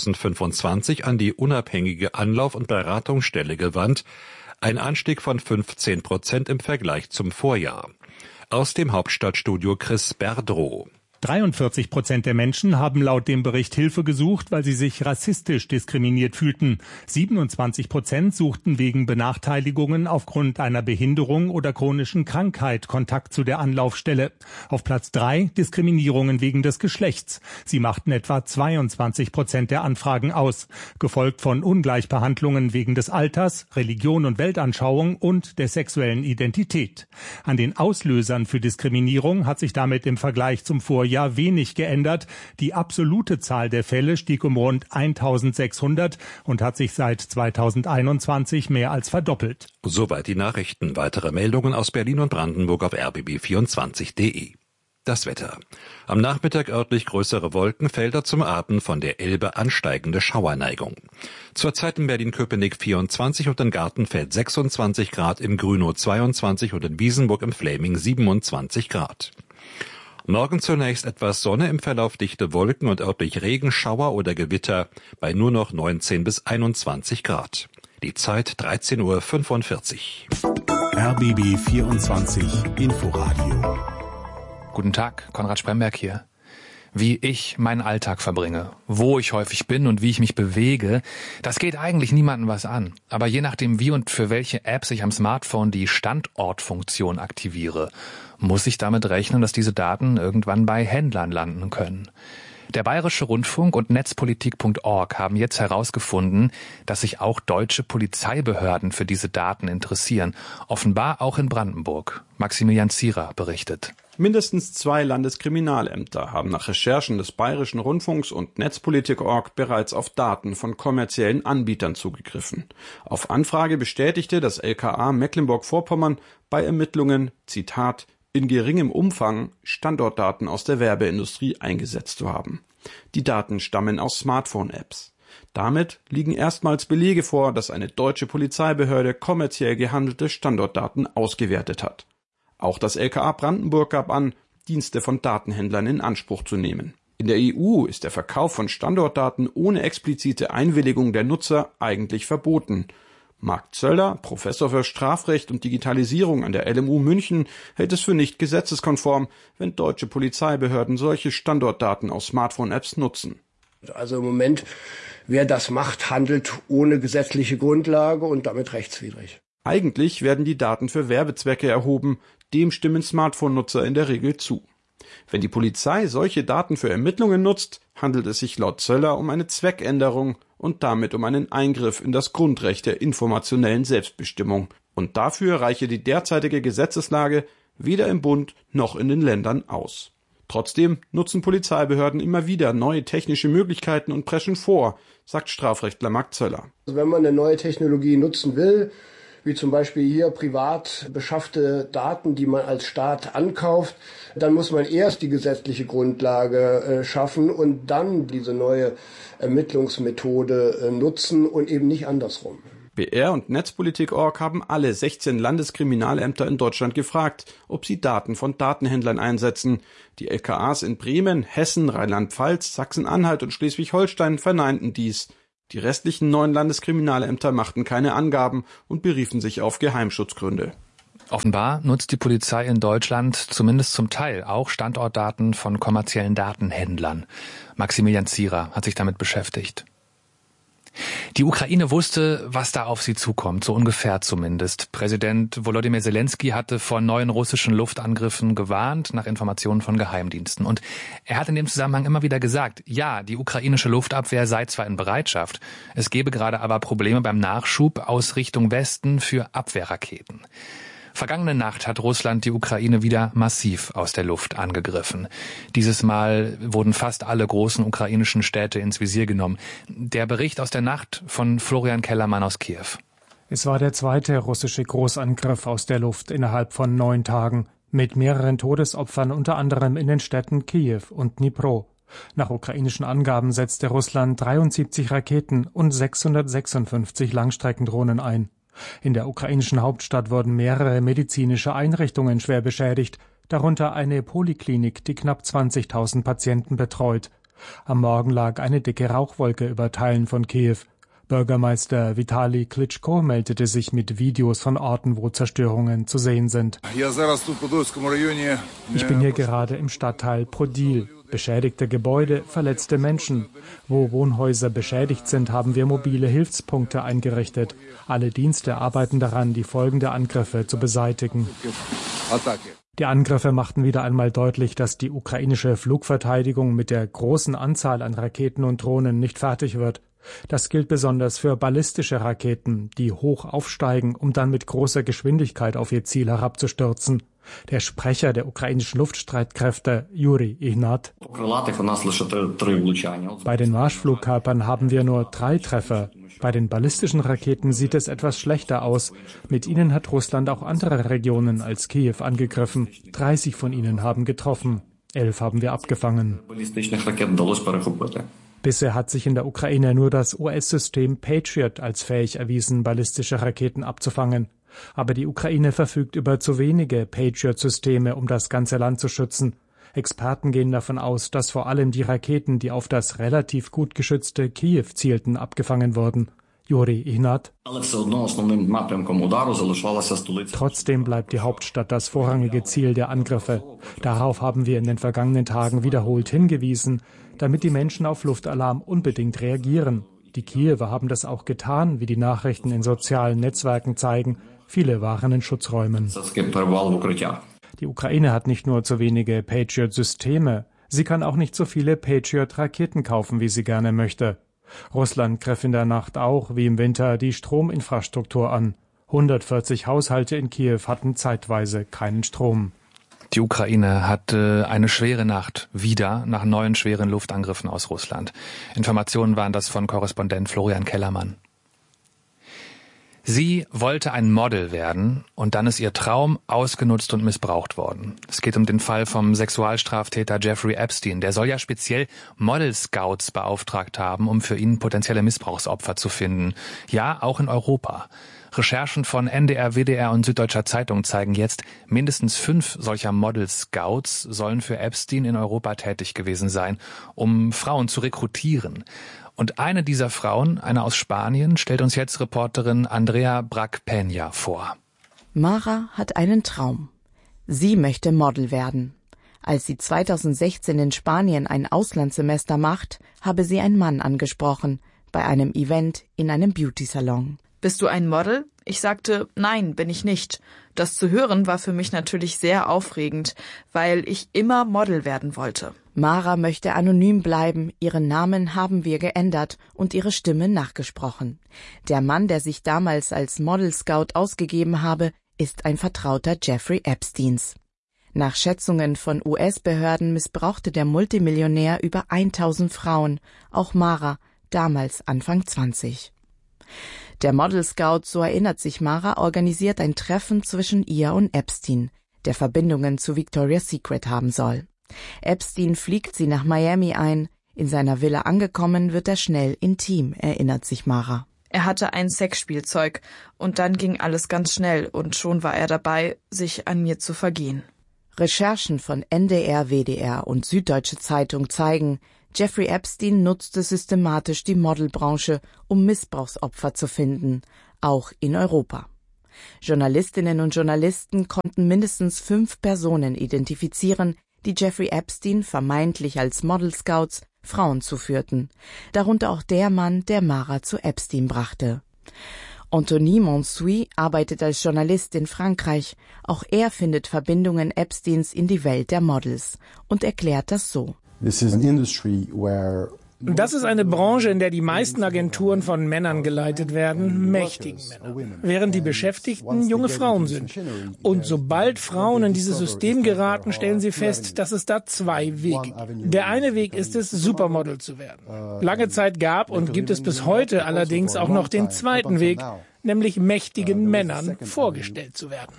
2025 an die unabhängige Anlauf- und Beratungsstelle gewandt, ein Anstieg von 15% im Vergleich zum Vorjahr. Aus dem Hauptstadtstudio Chris Berdrow. 43% der Menschen haben laut dem Bericht Hilfe gesucht, weil sie sich rassistisch diskriminiert fühlten. 27% suchten wegen Benachteiligungen aufgrund einer Behinderung oder chronischen Krankheit Kontakt zu der Anlaufstelle. Auf Platz 3 Diskriminierungen wegen des Geschlechts. Sie machten etwa 22% der Anfragen aus, gefolgt von Ungleichbehandlungen wegen des Alters, Religion und Weltanschauung und der sexuellen Identität. An den Auslösern für Diskriminierung hat sich damit im Vergleich zum Vorjahr wenig geändert. Die absolute Zahl der Fälle stieg um rund 1.600 und hat sich seit 2021 mehr als verdoppelt. Soweit die Nachrichten. Weitere Meldungen aus Berlin und Brandenburg auf rbb24.de. Das Wetter. Am Nachmittag örtlich größere Wolkenfelder, zum Abend von der Elbe ansteigende Schauerneigung. Zurzeit in Berlin-Köpenick 24 und in Gartenfeld 26 Grad, im Grünow 22 und in Wiesenburg im Fläming 27 Grad. Morgen zunächst etwas Sonne, im Verlauf dichte Wolken und örtlich Regenschauer oder Gewitter bei nur noch 19 bis 21 Grad. Die Zeit 13:45 Uhr. RBB 24 Inforadio. Guten Tag, Konrad Spremberg hier. Wie ich meinen Alltag verbringe, wo ich häufig bin und wie ich mich bewege, das geht eigentlich niemandem was an. Aber je nachdem, wie und für welche Apps ich am Smartphone die Standortfunktion aktiviere, muss ich damit rechnen, dass diese Daten irgendwann bei Händlern landen können. Der Bayerische Rundfunk und Netzpolitik.org haben jetzt herausgefunden, dass sich auch deutsche Polizeibehörden für diese Daten interessieren. Offenbar auch in Brandenburg. Maximilian Zierer berichtet. Mindestens 2 Landeskriminalämter haben nach Recherchen des Bayerischen Rundfunks und Netzpolitik.org bereits auf Daten von kommerziellen Anbietern zugegriffen. Auf Anfrage bestätigte das LKA Mecklenburg-Vorpommern bei Ermittlungen, Zitat, in geringem Umfang Standortdaten aus der Werbeindustrie eingesetzt zu haben. Die Daten stammen aus Smartphone-Apps. Damit liegen erstmals Belege vor, dass eine deutsche Polizeibehörde kommerziell gehandelte Standortdaten ausgewertet hat. Auch das LKA Brandenburg gab an, Dienste von Datenhändlern in Anspruch zu nehmen. In der EU ist der Verkauf von Standortdaten ohne explizite Einwilligung der Nutzer eigentlich verboten. Marc Zöller, Professor für Strafrecht und Digitalisierung an der LMU München, hält es für nicht gesetzeskonform, wenn deutsche Polizeibehörden solche Standortdaten aus Smartphone-Apps nutzen. Also im Moment, wer das macht, handelt ohne gesetzliche Grundlage und damit rechtswidrig. Eigentlich werden die Daten für Werbezwecke erhoben, dem stimmen Smartphone-Nutzer in der Regel zu. Wenn die Polizei solche Daten für Ermittlungen nutzt, handelt es sich laut Zöller um eine Zweckänderung und damit um einen Eingriff in das Grundrecht der informationellen Selbstbestimmung. Und dafür reiche die derzeitige Gesetzeslage weder im Bund noch in den Ländern aus. Trotzdem nutzen Polizeibehörden immer wieder neue technische Möglichkeiten und preschen vor, sagt Strafrechtler Marc Zöller. Also wenn man eine neue Technologie nutzen will, wie zum Beispiel hier privat beschaffte Daten, die man als Staat ankauft, dann muss man erst die gesetzliche Grundlage schaffen und dann diese neue Ermittlungsmethode nutzen und eben nicht andersrum. BR und Netzpolitik.org haben alle 16 Landeskriminalämter in Deutschland gefragt, ob sie Daten von Datenhändlern einsetzen. Die LKAs in Bremen, Hessen, Rheinland-Pfalz, Sachsen-Anhalt und Schleswig-Holstein verneinten dies. Die restlichen 9 Landeskriminalämter machten keine Angaben und beriefen sich auf Geheimschutzgründe. Offenbar nutzt die Polizei in Deutschland zumindest zum Teil auch Standortdaten von kommerziellen Datenhändlern. Maximilian Zierer hat sich damit beschäftigt. Die Ukraine wusste, was da auf sie zukommt, so ungefähr zumindest. Präsident Volodymyr Zelensky hatte vor neuen russischen Luftangriffen gewarnt, nach Informationen von Geheimdiensten. Und er hat in dem Zusammenhang immer wieder gesagt, ja, die ukrainische Luftabwehr sei zwar in Bereitschaft, es gebe gerade aber Probleme beim Nachschub aus Richtung Westen für Abwehrraketen. Vergangene Nacht hat Russland die Ukraine wieder massiv aus der Luft angegriffen. Dieses Mal wurden fast alle großen ukrainischen Städte ins Visier genommen. Der Bericht aus der Nacht von Florian Kellermann aus Kiew. Es war der zweite russische Großangriff aus der Luft innerhalb von 9 Tagen, mit mehreren Todesopfern unter anderem in den Städten Kiew und Dnipro. Nach ukrainischen Angaben setzte Russland 73 Raketen und 656 Langstreckendrohnen ein. In der ukrainischen Hauptstadt wurden mehrere medizinische Einrichtungen schwer beschädigt, darunter eine Poliklinik, die knapp 20.000 Patienten betreut. Am Morgen lag eine dicke Rauchwolke über Teilen von Kiew. Bürgermeister Vitali Klitschko meldete sich mit Videos von Orten, wo Zerstörungen zu sehen sind. Ich bin hier gerade im Stadtteil Podil. Beschädigte Gebäude, verletzte Menschen. Wo Wohnhäuser beschädigt sind, haben wir mobile Hilfspunkte eingerichtet. Alle Dienste arbeiten daran, die Folgen der Angriffe zu beseitigen. Die Angriffe machten wieder einmal deutlich, dass die ukrainische Flugverteidigung mit der großen Anzahl an Raketen und Drohnen nicht fertig wird. Das gilt besonders für ballistische Raketen, die hoch aufsteigen, um dann mit großer Geschwindigkeit auf ihr Ziel herabzustürzen. Der Sprecher der ukrainischen Luftstreitkräfte, Juri Ihnat: Bei den Marschflugkörpern haben wir nur 3 Treffer. Bei den ballistischen Raketen sieht es etwas schlechter aus. Mit ihnen hat Russland auch andere Regionen als Kiew angegriffen. 30 von ihnen haben getroffen. 11 haben wir abgefangen. Bisher hat sich in der Ukraine nur das US-System Patriot als fähig erwiesen, ballistische Raketen abzufangen. Aber die Ukraine verfügt über zu wenige Patriot-Systeme, um das ganze Land zu schützen. Experten gehen davon aus, dass vor allem die Raketen, die auf das relativ gut geschützte Kiew zielten, abgefangen wurden. Juri Ihnat: Trotzdem bleibt die Hauptstadt das vorrangige Ziel der Angriffe. Darauf haben wir in den vergangenen Tagen wiederholt hingewiesen, damit die Menschen auf Luftalarm unbedingt reagieren. Die Kiewer haben das auch getan, wie die Nachrichten in sozialen Netzwerken zeigen. Viele waren in Schutzräumen. Die Ukraine hat nicht nur zu wenige Patriot-Systeme, sie kann auch nicht so viele Patriot-Raketen kaufen, wie sie gerne möchte. Russland griff in der Nacht auch, wie im Winter, die Strominfrastruktur an. 140 Haushalte in Kiew hatten zeitweise keinen Strom. Die Ukraine hatte eine schwere Nacht wieder nach neuen schweren Luftangriffen aus Russland. Informationen waren das von Korrespondent Florian Kellermann. Sie wollte ein Model werden und dann ist ihr Traum ausgenutzt und missbraucht worden. Es geht um den Fall vom Sexualstraftäter Jeffrey Epstein. Der soll ja speziell Model-Scouts beauftragt haben, um für ihn potenzielle Missbrauchsopfer zu finden. Ja, auch in Europa. Recherchen von NDR, WDR und Süddeutscher Zeitung zeigen jetzt, mindestens 5 solcher Model-Scouts sollen für Epstein in Europa tätig gewesen sein, um Frauen zu rekrutieren. Und eine dieser Frauen, eine aus Spanien, stellt uns jetzt Reporterin Andrea Brack-Peña vor. Mara hat einen Traum. Sie möchte Model werden. Als sie 2016 in Spanien ein Auslandssemester macht, habe sie einen Mann angesprochen, bei einem Event in einem Beauty-Salon. Bist du ein Model? Ich sagte, nein, bin ich nicht. Das zu hören war für mich natürlich sehr aufregend, weil ich immer Model werden wollte. Mara möchte anonym bleiben, ihren Namen haben wir geändert und ihre Stimme nachgesprochen. Der Mann, der sich damals als Model Scout ausgegeben habe, ist ein Vertrauter Jeffrey Epsteins. Nach Schätzungen von US-Behörden missbrauchte der Multimillionär über 1000 Frauen, auch Mara, damals Anfang 20. Der Model Scout, so erinnert sich Mara, organisiert ein Treffen zwischen ihr und Epstein, der Verbindungen zu Victoria's Secret haben soll. Epstein fliegt sie nach Miami ein. In seiner Villa angekommen, wird er schnell intim, erinnert sich Mara. Er hatte ein Sexspielzeug und dann ging alles ganz schnell und schon war er dabei, sich an mir zu vergehen. Recherchen von NDR, WDR und Süddeutsche Zeitung zeigen, Jeffrey Epstein nutzte systematisch die Modelbranche, um Missbrauchsopfer zu finden, auch in Europa. Journalistinnen und Journalisten konnten mindestens 5 Personen identifizieren, die Jeffrey Epstein vermeintlich als Model Scouts Frauen zuführten, darunter auch der Mann, der Mara zu Epstein brachte. Anthony Monsuy arbeitet als Journalist in Frankreich. Auch er findet Verbindungen Epsteins in die Welt der Models und erklärt das so. Das ist eine Branche, in der die meisten Agenturen von Männern geleitet werden, mächtigen Männern, während die Beschäftigten junge Frauen sind. Und sobald Frauen in dieses System geraten, stellen sie fest, dass es da 2 Wege gibt. Der eine Weg ist es, Supermodel zu werden. Lange Zeit gab und gibt es bis heute allerdings auch noch den zweiten Weg, nämlich mächtigen Männern vorgestellt zu werden.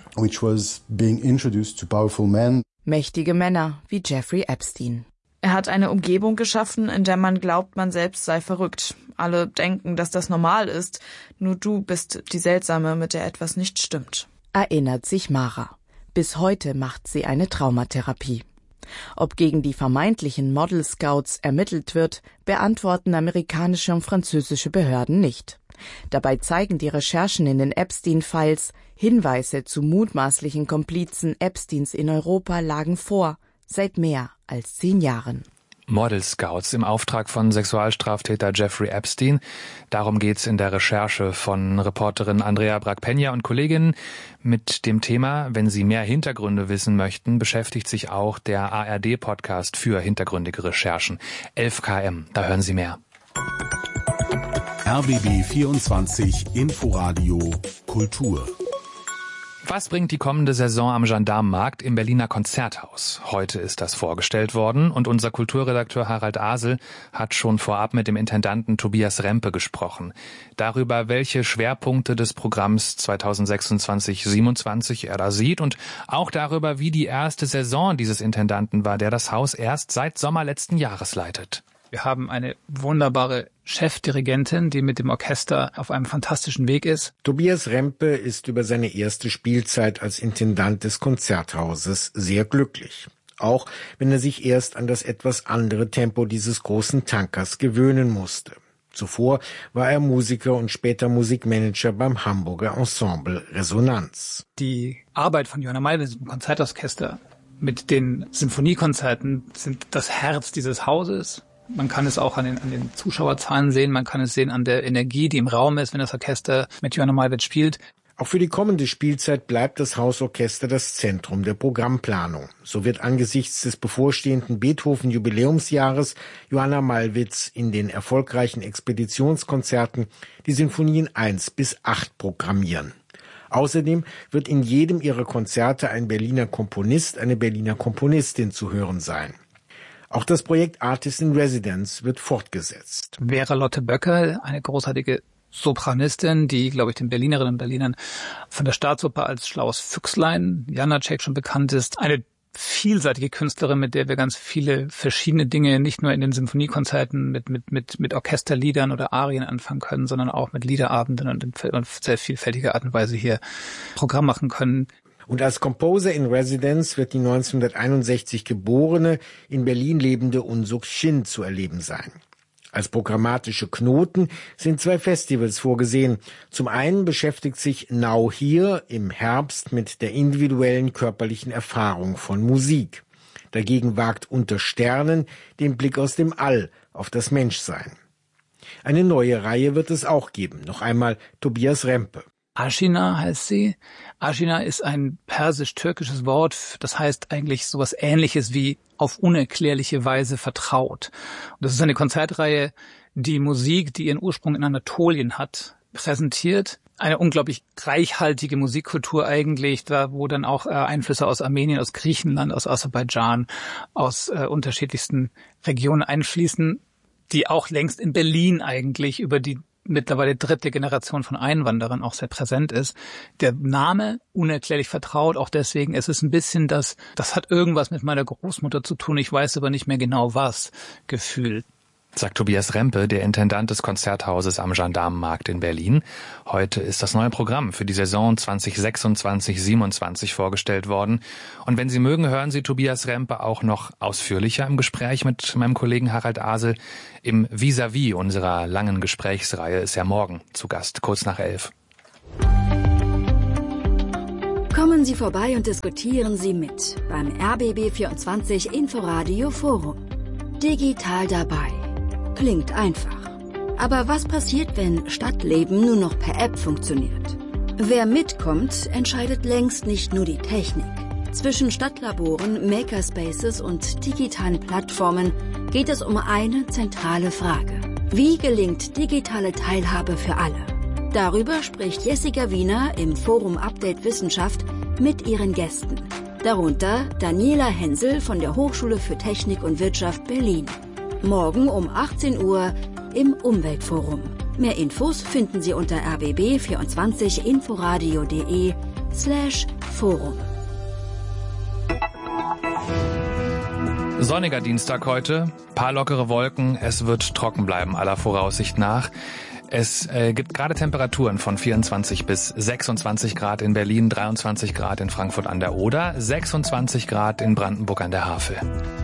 Mächtige Männer wie Jeffrey Epstein. Er hat eine Umgebung geschaffen, in der man glaubt, man selbst sei verrückt. Alle denken, dass das normal ist. Nur du bist die Seltsame, mit der etwas nicht stimmt. Erinnert sich Mara. Bis heute macht sie eine Traumatherapie. Ob gegen die vermeintlichen Model Scouts ermittelt wird, beantworten amerikanische und französische Behörden nicht. Dabei zeigen die Recherchen in den Epstein-Files, Hinweise zu mutmaßlichen Komplizen Epsteins in Europa lagen vor, seit mehr als 10 Jahren. Model Scouts im Auftrag von Sexualstraftäter Jeffrey Epstein. Darum geht's in der Recherche von Reporterin Andrea Bragg-Peña und Kolleginnen. Mit dem Thema, wenn Sie mehr Hintergründe wissen möchten, beschäftigt sich auch der ARD-Podcast für hintergründige Recherchen. 11KM, da hören Sie mehr. RBB 24 Inforadio Kultur. Was bringt die kommende Saison am Gendarmenmarkt im Berliner Konzerthaus? Heute ist das vorgestellt worden und unser Kulturredakteur Harald Asel hat schon vorab mit dem Intendanten Tobias Rempe gesprochen. Darüber, welche Schwerpunkte des Programms 2026/27 er da sieht und auch darüber, wie die erste Saison dieses Intendanten war, der das Haus erst seit Sommer letzten Jahres leitet. Wir haben eine wunderbare Chefdirigentin, die mit dem Orchester auf einem fantastischen Weg ist. Tobias Rempe ist über seine erste Spielzeit als Intendant des Konzerthauses sehr glücklich. Auch wenn er sich erst an das etwas andere Tempo dieses großen Tankers gewöhnen musste. Zuvor war er Musiker und später Musikmanager beim Hamburger Ensemble Resonanz. Die Arbeit von Johanna Malwitz im Konzertorchester mit den Sinfoniekonzerten sind das Herz dieses Hauses. Man kann es auch an den Zuschauerzahlen sehen, man kann es sehen an der Energie, die im Raum ist, wenn das Orchester mit Johanna Malwitz spielt. Auch für die kommende Spielzeit bleibt das Hausorchester das Zentrum der Programmplanung. So wird angesichts des bevorstehenden Beethoven-Jubiläumsjahres Johanna Malwitz in den erfolgreichen Expeditionskonzerten die Sinfonien 1 bis 8 programmieren. Außerdem wird in jedem ihrer Konzerte ein Berliner Komponist, eine Berliner Komponistin zu hören sein. Auch das Projekt Artist in Residence wird fortgesetzt. Vera Lotte Böckerl, eine großartige Sopranistin, die, glaube ich, den Berlinerinnen und Berlinern von der Staatsoper als schlaues Füchslein, Janacek, schon bekannt ist. Eine vielseitige Künstlerin, mit der wir ganz viele verschiedene Dinge nicht nur in den Symphoniekonzerten mit Orchesterliedern oder Arien anfangen können, sondern auch mit Liederabenden und in sehr vielfältiger Art und Weise hier Programm machen können. Und als Composer in Residence wird die 1961 geborene, in Berlin lebende Unsuk Shin zu erleben sein. Als programmatische Knoten sind 2 Festivals vorgesehen. Zum einen beschäftigt sich Now Here im Herbst mit der individuellen körperlichen Erfahrung von Musik. Dagegen wagt Unter Sternen den Blick aus dem All auf das Menschsein. Eine neue Reihe wird es auch geben. Noch einmal Tobias Rempe. Aşina heißt sie. Aşina ist ein persisch-türkisches Wort, das heißt eigentlich sowas Ähnliches wie auf unerklärliche Weise vertraut. Und das ist eine Konzertreihe, die Musik, die ihren Ursprung in Anatolien hat, präsentiert. Eine unglaublich reichhaltige Musikkultur eigentlich, da wo dann auch Einflüsse aus Armenien, aus Griechenland, aus Aserbaidschan, aus unterschiedlichsten Regionen einfließen, die auch längst in Berlin eigentlich über die mittlerweile 3. Generation von Einwanderern auch sehr präsent ist. Der Name unerklärlich vertraut, auch deswegen, es ist ein bisschen das hat irgendwas mit meiner Großmutter zu tun, ich weiß aber nicht mehr genau was, Gefühl. sagt Tobias Rempe, der Intendant des Konzerthauses am Gendarmenmarkt in Berlin. Heute ist das neue Programm für die Saison 2026/27 vorgestellt worden. Und wenn Sie mögen, hören Sie Tobias Rempe auch noch ausführlicher im Gespräch mit meinem Kollegen Harald Asel. Im Vis-à-vis unserer langen Gesprächsreihe ist er morgen zu Gast, kurz nach 11. Kommen Sie vorbei und diskutieren Sie mit beim RBB24 Inforadio Forum. Digital dabei. Klingt einfach. Aber was passiert, wenn Stadtleben nur noch per App funktioniert? Wer mitkommt, entscheidet längst nicht nur die Technik. Zwischen Stadtlaboren, Makerspaces und digitalen Plattformen geht es um eine zentrale Frage. Wie gelingt digitale Teilhabe für alle? Darüber spricht Jessica Wiener im Forum Update Wissenschaft mit ihren Gästen. Darunter Daniela Hensel von der Hochschule für Technik und Wirtschaft Berlin. Morgen um 18 Uhr im Umweltforum. Mehr Infos finden Sie unter rbb24inforadio.de/Forum. Sonniger Dienstag heute, paar lockere Wolken, es wird trocken bleiben aller Voraussicht nach. Es gibt gerade Temperaturen von 24 bis 26 Grad in Berlin, 23 Grad in Frankfurt an der Oder, 26 Grad in Brandenburg an der Havel.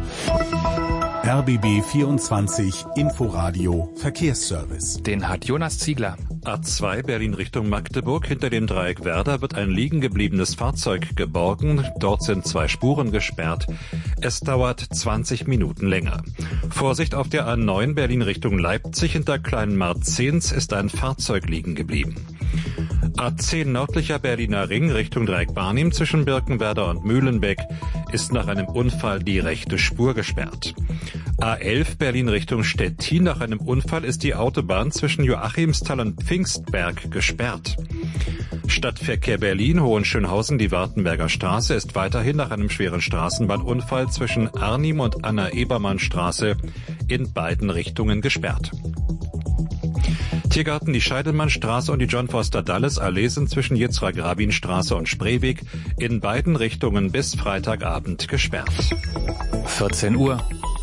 RBB 24 Inforadio Verkehrsservice. Den hat Jonas Ziegler. A2 Berlin Richtung Magdeburg. Hinter dem Dreieck Werder wird ein liegen gebliebenes Fahrzeug geborgen. Dort sind 2 Spuren gesperrt. Es dauert 20 Minuten länger. Vorsicht auf der A9 Berlin Richtung Leipzig. Hinter Kleinmarzens ist ein Fahrzeug liegen geblieben. A10 nördlicher Berliner Ring Richtung Dreieck Barnim zwischen Birkenwerder und Mühlenbeck ist nach einem Unfall die rechte Spur gesperrt. A11 Berlin Richtung Stettin. Nach einem Unfall ist die Autobahn zwischen Joachimsthal und Pfingstberg gesperrt. Stadtverkehr Berlin, Hohenschönhausen, die Wartenberger Straße ist weiterhin nach einem schweren Straßenbahnunfall zwischen Arnim und Anna-Ebermann-Straße in beiden Richtungen gesperrt. Tiergarten, die Scheidelmannstraße und die John-Foster-Dulles-Allee sind zwischen Yitzhak-Rabin-Straße und Spreeweg in beiden Richtungen bis Freitagabend gesperrt. 14 Uhr.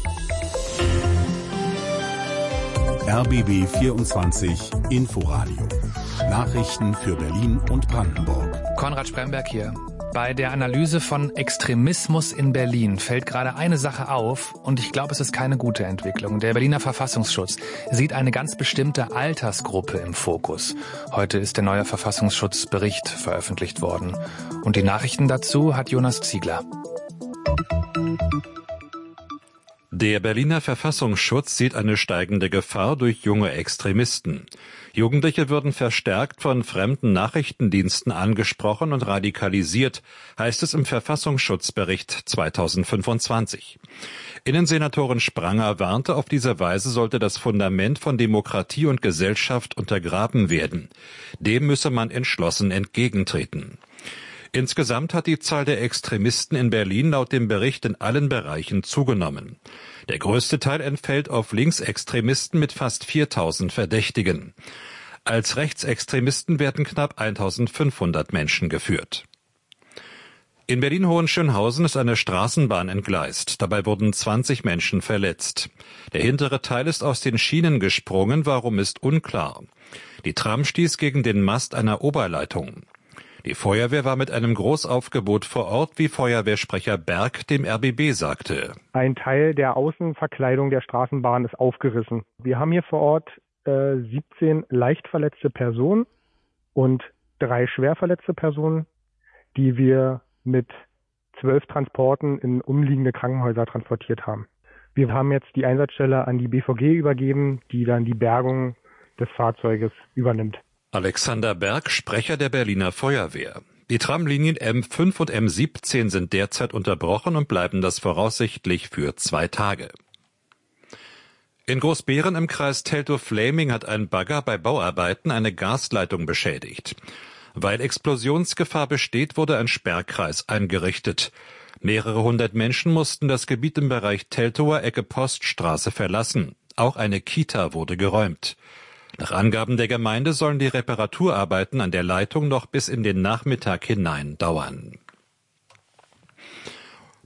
RBB 24 Inforadio. Nachrichten für Berlin und Brandenburg. Konrad Spremberg hier. Bei der Analyse von Extremismus in Berlin fällt gerade eine Sache auf und ich glaube, es ist keine gute Entwicklung. Der Berliner Verfassungsschutz sieht eine ganz bestimmte Altersgruppe im Fokus. Heute ist der neue Verfassungsschutzbericht veröffentlicht worden. Und die Nachrichten dazu hat Jonas Ziegler. Der Berliner Verfassungsschutz sieht eine steigende Gefahr durch junge Extremisten. Jugendliche würden verstärkt von fremden Nachrichtendiensten angesprochen und radikalisiert, heißt es im Verfassungsschutzbericht 2025. Innensenatorin Spranger warnte, auf diese Weise sollte das Fundament von Demokratie und Gesellschaft untergraben werden. Dem müsse man entschlossen entgegentreten. Insgesamt hat die Zahl der Extremisten in Berlin laut dem Bericht in allen Bereichen zugenommen. Der größte Teil entfällt auf Linksextremisten mit fast 4.000 Verdächtigen. Als Rechtsextremisten werden knapp 1.500 Menschen geführt. In Berlin-Hohenschönhausen ist eine Straßenbahn entgleist. Dabei wurden 20 Menschen verletzt. Der hintere Teil ist aus den Schienen gesprungen, warum ist unklar. Die Tram stieß gegen den Mast einer Oberleitung. Die Feuerwehr war mit einem Großaufgebot vor Ort, wie Feuerwehrsprecher Berg dem RBB sagte. Ein Teil der Außenverkleidung der Straßenbahn ist aufgerissen. Wir haben hier vor Ort 17 leicht verletzte Personen und 3 schwer verletzte Personen, die wir mit 12 Transporten in umliegende Krankenhäuser transportiert haben. Wir haben jetzt die Einsatzstelle an die BVG übergeben, die dann die Bergung des Fahrzeuges übernimmt. Alexander Berg, Sprecher der Berliner Feuerwehr. Die Tramlinien M5 und M17 sind derzeit unterbrochen und bleiben das voraussichtlich für 2 Tage. In Großbeeren im Kreis Teltow-Fläming hat ein Bagger bei Bauarbeiten eine Gasleitung beschädigt. Weil Explosionsgefahr besteht, wurde ein Sperrkreis eingerichtet. Mehrere hundert Menschen mussten das Gebiet im Bereich Teltower Ecke Poststraße verlassen. Auch eine Kita wurde geräumt. Nach Angaben der Gemeinde sollen die Reparaturarbeiten an der Leitung noch bis in den Nachmittag hinein dauern.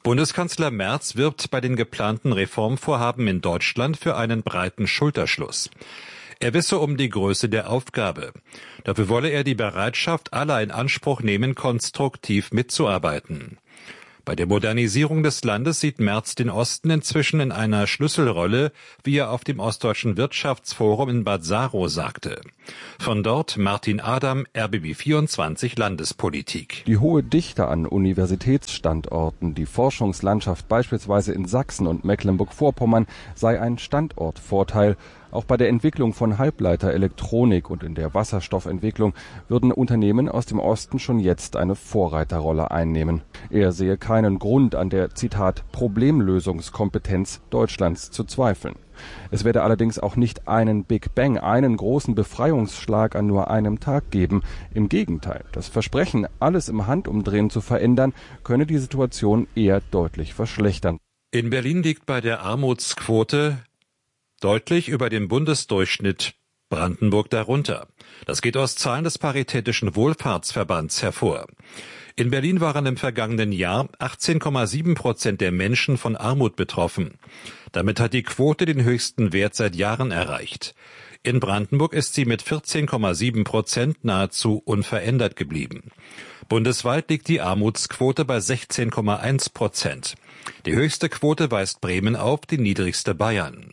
Bundeskanzler Merz wirbt bei den geplanten Reformvorhaben in Deutschland für einen breiten Schulterschluss. Er wisse um die Größe der Aufgabe. Dafür wolle er die Bereitschaft aller in Anspruch nehmen, konstruktiv mitzuarbeiten. Bei der Modernisierung des Landes sieht Merz den Osten inzwischen in einer Schlüsselrolle, wie er auf dem Ostdeutschen Wirtschaftsforum in Bad Saro sagte. Von dort Martin Adam, RBB 24 Landespolitik. Die hohe Dichte an Universitätsstandorten, die Forschungslandschaft beispielsweise in Sachsen und Mecklenburg-Vorpommern sei ein Standortvorteil. Auch bei der Entwicklung von Halbleiterelektronik und in der Wasserstoffentwicklung würden Unternehmen aus dem Osten schon jetzt eine Vorreiterrolle einnehmen. Er sehe keinen Grund an der, Zitat, Problemlösungskompetenz Deutschlands zu zweifeln. Es werde allerdings auch nicht einen Big Bang, einen großen Befreiungsschlag an nur einem Tag geben. Im Gegenteil, das Versprechen, alles im Handumdrehen zu verändern, könne die Situation eher deutlich verschlechtern. In Berlin liegt bei der Armutsquote deutlich über dem Bundesdurchschnitt, Brandenburg darunter. Das geht aus Zahlen des Paritätischen Wohlfahrtsverbands hervor. In Berlin waren im vergangenen Jahr 18,7% der Menschen von Armut betroffen. Damit hat die Quote den höchsten Wert seit Jahren erreicht. In Brandenburg ist sie mit 14,7% nahezu unverändert geblieben. Bundesweit liegt die Armutsquote bei 16,1%. Die höchste Quote weist Bremen auf, die niedrigste Bayern.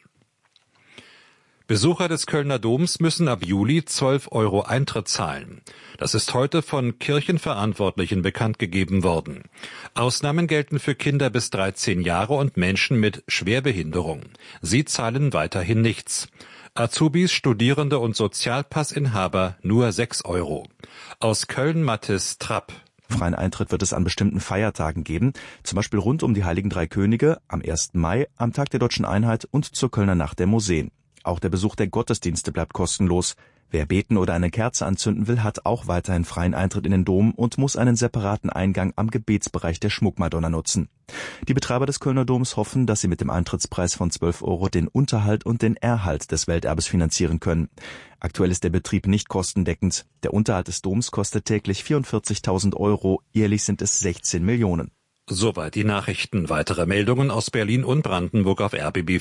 Besucher des Kölner Doms müssen ab Juli 12 € Eintritt zahlen. Das ist heute von Kirchenverantwortlichen bekannt gegeben worden. Ausnahmen gelten für Kinder bis 13 Jahre und Menschen mit Schwerbehinderung. Sie zahlen weiterhin nichts. Azubis, Studierende und Sozialpassinhaber nur 6 €. Aus Köln Mathis Trapp. Freien Eintritt wird es an bestimmten Feiertagen geben, zum Beispiel rund um die Heiligen Drei Könige, am 1. Mai, am Tag der Deutschen Einheit und zur Kölner Nacht der Museen. Auch der Besuch der Gottesdienste bleibt kostenlos. Wer beten oder eine Kerze anzünden will, hat auch weiterhin freien Eintritt in den Dom und muss einen separaten Eingang am Gebetsbereich der Schmuckmadonna nutzen. Die Betreiber des Kölner Doms hoffen, dass sie mit dem Eintrittspreis von 12 € den Unterhalt und den Erhalt des Welterbes finanzieren können. Aktuell ist der Betrieb nicht kostendeckend. Der Unterhalt des Doms kostet täglich 44.000 €, jährlich sind es 16 Millionen. Soweit die Nachrichten. Weitere Meldungen aus Berlin und Brandenburg auf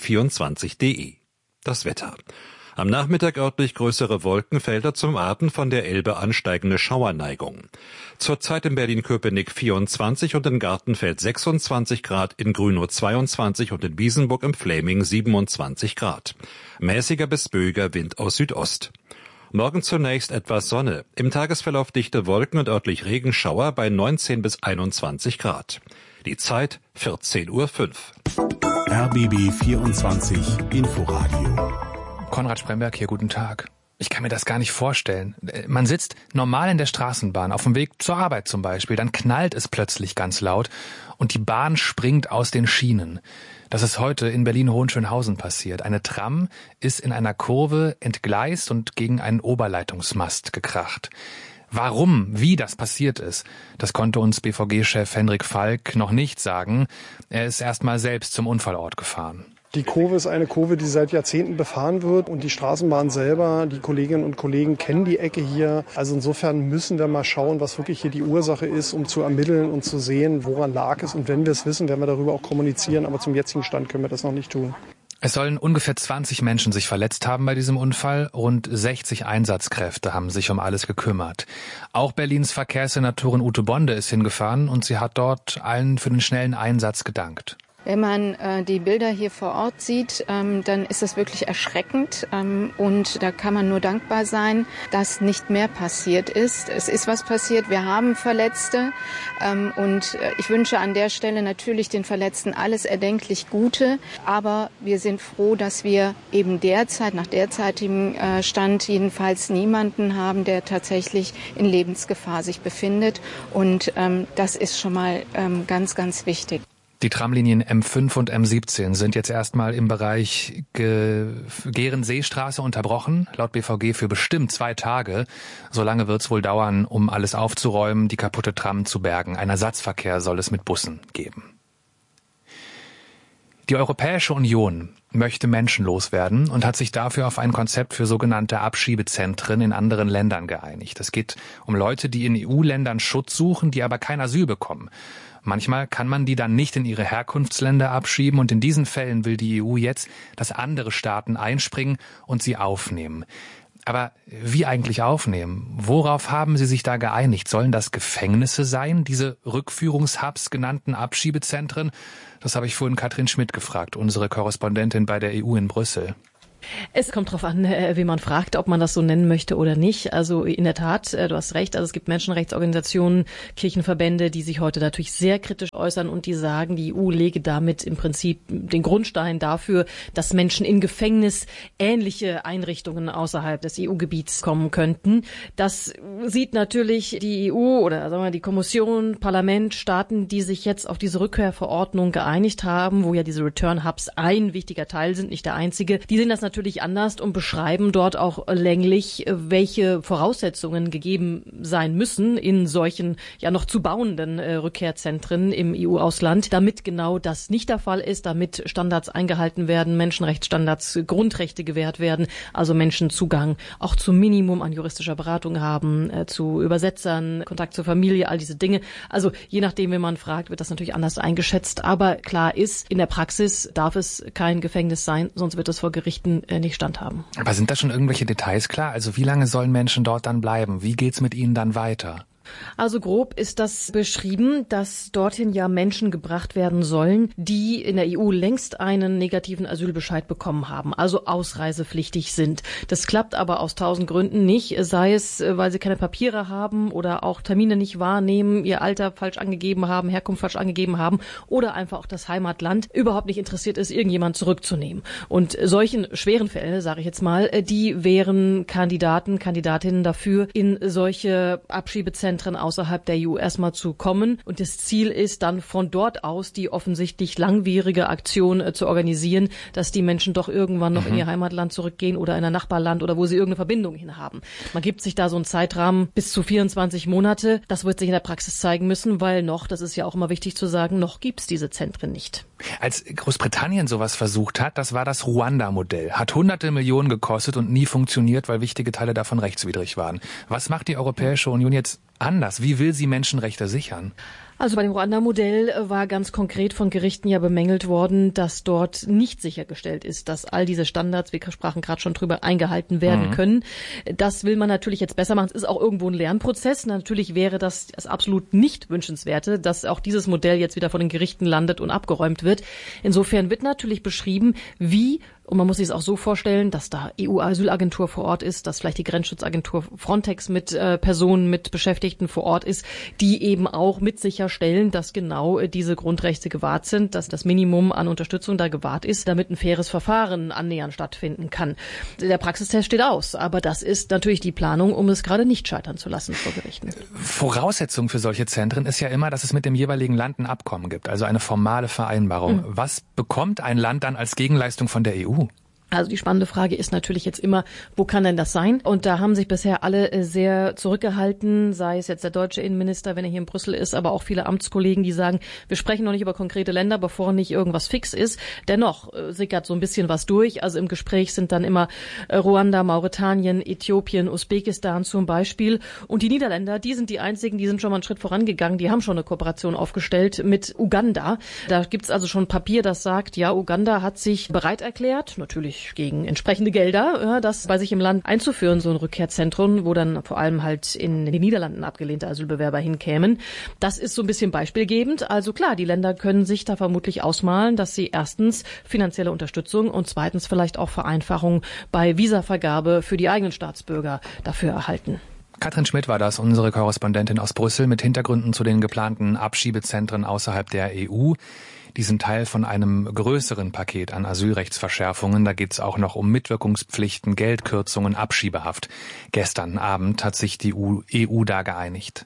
rbb24.de. Das Wetter. Am Nachmittag örtlich größere Wolkenfelder, zum Abend von der Elbe ansteigende Schauerneigung. Zurzeit in Berlin-Köpenick 24 und in Gartenfeld 26 Grad, in Grünow 22 und in Biesenburg im Fläming 27 Grad. Mäßiger bis böiger Wind aus Südost. Morgen zunächst etwas Sonne, im Tagesverlauf dichte Wolken und örtlich Regenschauer bei 19 bis 21 Grad. Die Zeit 14:05 Uhr. RBB 24 Inforadio. Konrad Spremberg hier, guten Tag. Ich kann mir das gar nicht vorstellen. Man sitzt normal in der Straßenbahn, auf dem Weg zur Arbeit zum Beispiel, dann knallt es plötzlich ganz laut und die Bahn springt aus den Schienen. Das ist heute in Berlin-Hohenschönhausen passiert. Eine Tram ist in einer Kurve entgleist und gegen einen Oberleitungsmast gekracht. Warum, wie das passiert ist, das konnte uns BVG-Chef Henrik Falk noch nicht sagen. Er ist erst mal selbst zum Unfallort gefahren. Die Kurve ist eine Kurve, die seit Jahrzehnten befahren wird und die Straßenbahn selber, die Kolleginnen und Kollegen kennen die Ecke hier. Also insofern müssen wir mal schauen, was wirklich hier die Ursache ist, um zu ermitteln und zu sehen, woran lag es. Und wenn wir es wissen, werden wir darüber auch kommunizieren. Aber zum jetzigen Stand können wir das noch nicht tun. Es sollen ungefähr 20 Menschen sich verletzt haben bei diesem Unfall. Rund 60 Einsatzkräfte haben sich um alles gekümmert. Auch Berlins Verkehrssenatorin Ute Bonde ist hingefahren und sie hat dort allen für den schnellen Einsatz gedankt. Wenn man die Bilder hier vor Ort sieht, dann ist das wirklich erschreckend und da kann man nur dankbar sein, dass nicht mehr passiert ist. Es ist was passiert, wir haben Verletzte und ich wünsche an der Stelle natürlich den Verletzten alles erdenklich Gute, aber wir sind froh, dass wir eben derzeit, nach derzeitigem Stand jedenfalls niemanden haben, der tatsächlich in Lebensgefahr sich befindet und das ist schon mal ganz, ganz wichtig. Die Tramlinien M5 und M17 sind jetzt erstmal im Bereich Gehrenseestraße unterbrochen, laut BVG für bestimmt 2 Tage. So lange wird es wohl dauern, um alles aufzuräumen, die kaputte Tram zu bergen. Ein Ersatzverkehr soll es mit Bussen geben. Die Europäische Union möchte menschenlos werden und hat sich dafür auf ein Konzept für sogenannte Abschiebezentren in anderen Ländern geeinigt. Es geht um Leute, die in EU-Ländern Schutz suchen, die aber kein Asyl bekommen. Manchmal kann man die dann nicht in ihre Herkunftsländer abschieben und in diesen Fällen will die EU jetzt, dass andere Staaten einspringen und sie aufnehmen. Aber wie eigentlich aufnehmen? Worauf haben Sie sich da geeinigt? Sollen das Gefängnisse sein, diese Rückführungshubs genannten Abschiebezentren? Das habe ich vorhin Katrin Schmidt gefragt, unsere Korrespondentin bei der EU in Brüssel. Es kommt darauf an, wie man fragt, ob man das so nennen möchte oder nicht. Also in der Tat, du hast recht, also es gibt Menschenrechtsorganisationen, Kirchenverbände, die sich heute natürlich sehr kritisch äußern und die sagen, die EU lege damit im Prinzip den Grundstein dafür, dass Menschen in Gefängnis ähnliche Einrichtungen außerhalb des EU-Gebiets kommen könnten. Das sieht natürlich die EU oder sagen wir die Kommission, Parlament, Staaten, die sich jetzt auf diese Rückkehrverordnung geeinigt haben, wo ja diese Return-Hubs ein wichtiger Teil sind, nicht der einzige. Die sehen das natürlich anders und beschreiben dort auch länglich, welche Voraussetzungen gegeben sein müssen in solchen ja noch zu bauenden Rückkehrzentren im EU-Ausland, damit genau das nicht der Fall ist, damit Standards eingehalten werden, Menschenrechtsstandards, Grundrechte gewährt werden, also Menschen Zugang auch zum Minimum an juristischer Beratung haben, zu Übersetzern, Kontakt zur Familie, all diese Dinge. Also je nachdem, wen man fragt, wird das natürlich anders eingeschätzt. Aber klar ist, in der Praxis darf es kein Gefängnis sein, sonst wird es vor Gerichten nicht standhaben. Aber sind da schon irgendwelche Details klar? Also wie lange sollen Menschen dort dann bleiben? Wie geht's mit ihnen dann weiter? Also grob ist das beschrieben, dass dorthin ja Menschen gebracht werden sollen, die in der EU längst einen negativen Asylbescheid bekommen haben, also ausreisepflichtig sind. Das klappt aber aus 1000 Gründen nicht, sei es, weil sie keine Papiere haben oder auch Termine nicht wahrnehmen, ihr Alter falsch angegeben haben, Herkunft falsch angegeben haben oder einfach auch das Heimatland überhaupt nicht interessiert ist, irgendjemand zurückzunehmen. Und solchen schweren Fälle, sage ich jetzt mal, die wären Kandidatinnen dafür, in solche Abschiebezentren außerhalb der EU erstmal zu kommen. Und das Ziel ist dann von dort aus die offensichtlich langwierige Aktion zu organisieren, dass die Menschen doch irgendwann noch in ihr Heimatland zurückgehen oder in ein Nachbarland oder wo sie irgendeine Verbindung hin haben. Man gibt sich da so einen Zeitrahmen bis zu 24 Monate. Das wird sich in der Praxis zeigen müssen, weil noch, das ist ja auch immer wichtig zu sagen, noch gibt's diese Zentren nicht. Als Großbritannien sowas versucht hat, das war das Ruanda-Modell. Hat hunderte Millionen gekostet und nie funktioniert, weil wichtige Teile davon rechtswidrig waren. Was macht die Europäische Union jetzt anders? Wie will sie Menschenrechte sichern? Also bei dem Ruanda-Modell war ganz konkret von Gerichten ja bemängelt worden, dass dort nicht sichergestellt ist, dass all diese Standards, wir sprachen gerade schon drüber, eingehalten werden können. Das will man natürlich jetzt besser machen. Es ist auch irgendwo ein Lernprozess. Natürlich wäre das absolut nicht wünschenswerte, dass auch dieses Modell jetzt wieder von den Gerichten landet und abgeräumt wird. Insofern wird natürlich beschrieben, wie. Und man muss sich es auch so vorstellen, dass da EU-Asylagentur vor Ort ist, dass vielleicht die Grenzschutzagentur Frontex mit Personen, mit Beschäftigten vor Ort ist, die eben auch mit sicherstellen, dass genau diese Grundrechte gewahrt sind, dass das Minimum an Unterstützung da gewahrt ist, damit ein faires Verfahren annähernd stattfinden kann. Der Praxistest steht aus, aber das ist natürlich die Planung, um es gerade nicht scheitern zu lassen vor Gerichten. Voraussetzung für solche Zentren ist ja immer, dass es mit dem jeweiligen Land ein Abkommen gibt, also eine formale Vereinbarung. Was bekommt ein Land dann als Gegenleistung von der EU? Also die spannende Frage ist natürlich jetzt immer, wo kann denn das sein? Und da haben sich bisher alle sehr zurückgehalten, sei es jetzt der deutsche Innenminister, wenn er hier in Brüssel ist, aber auch viele Amtskollegen, die sagen, wir sprechen noch nicht über konkrete Länder, bevor nicht irgendwas fix ist. Dennoch sickert so ein bisschen was durch. Also im Gespräch sind dann immer Ruanda, Mauretanien, Äthiopien, Usbekistan zum Beispiel. Und die Niederländer, die sind die einzigen, die sind schon mal einen Schritt vorangegangen. Die haben schon eine Kooperation aufgestellt mit Uganda. Da gibt's also schon ein Papier, das sagt, ja, Uganda hat sich bereit erklärt, natürlich gegen entsprechende Gelder, das bei sich im Land einzuführen, so ein Rückkehrzentrum, wo dann vor allem halt in den Niederlanden abgelehnte Asylbewerber hinkämen. Das ist so ein bisschen beispielgebend. Also klar, die Länder können sich da vermutlich ausmalen, dass sie erstens finanzielle Unterstützung und zweitens vielleicht auch Vereinfachung bei Visavergabe für die eigenen Staatsbürger dafür erhalten. Katrin Schmidt war das, unsere Korrespondentin aus Brüssel mit Hintergründen zu den geplanten Abschiebezentren außerhalb der EU. Die sind Teil von einem größeren Paket an Asylrechtsverschärfungen. Da geht es auch noch um Mitwirkungspflichten, Geldkürzungen, Abschiebehaft. Gestern Abend hat sich die EU da geeinigt.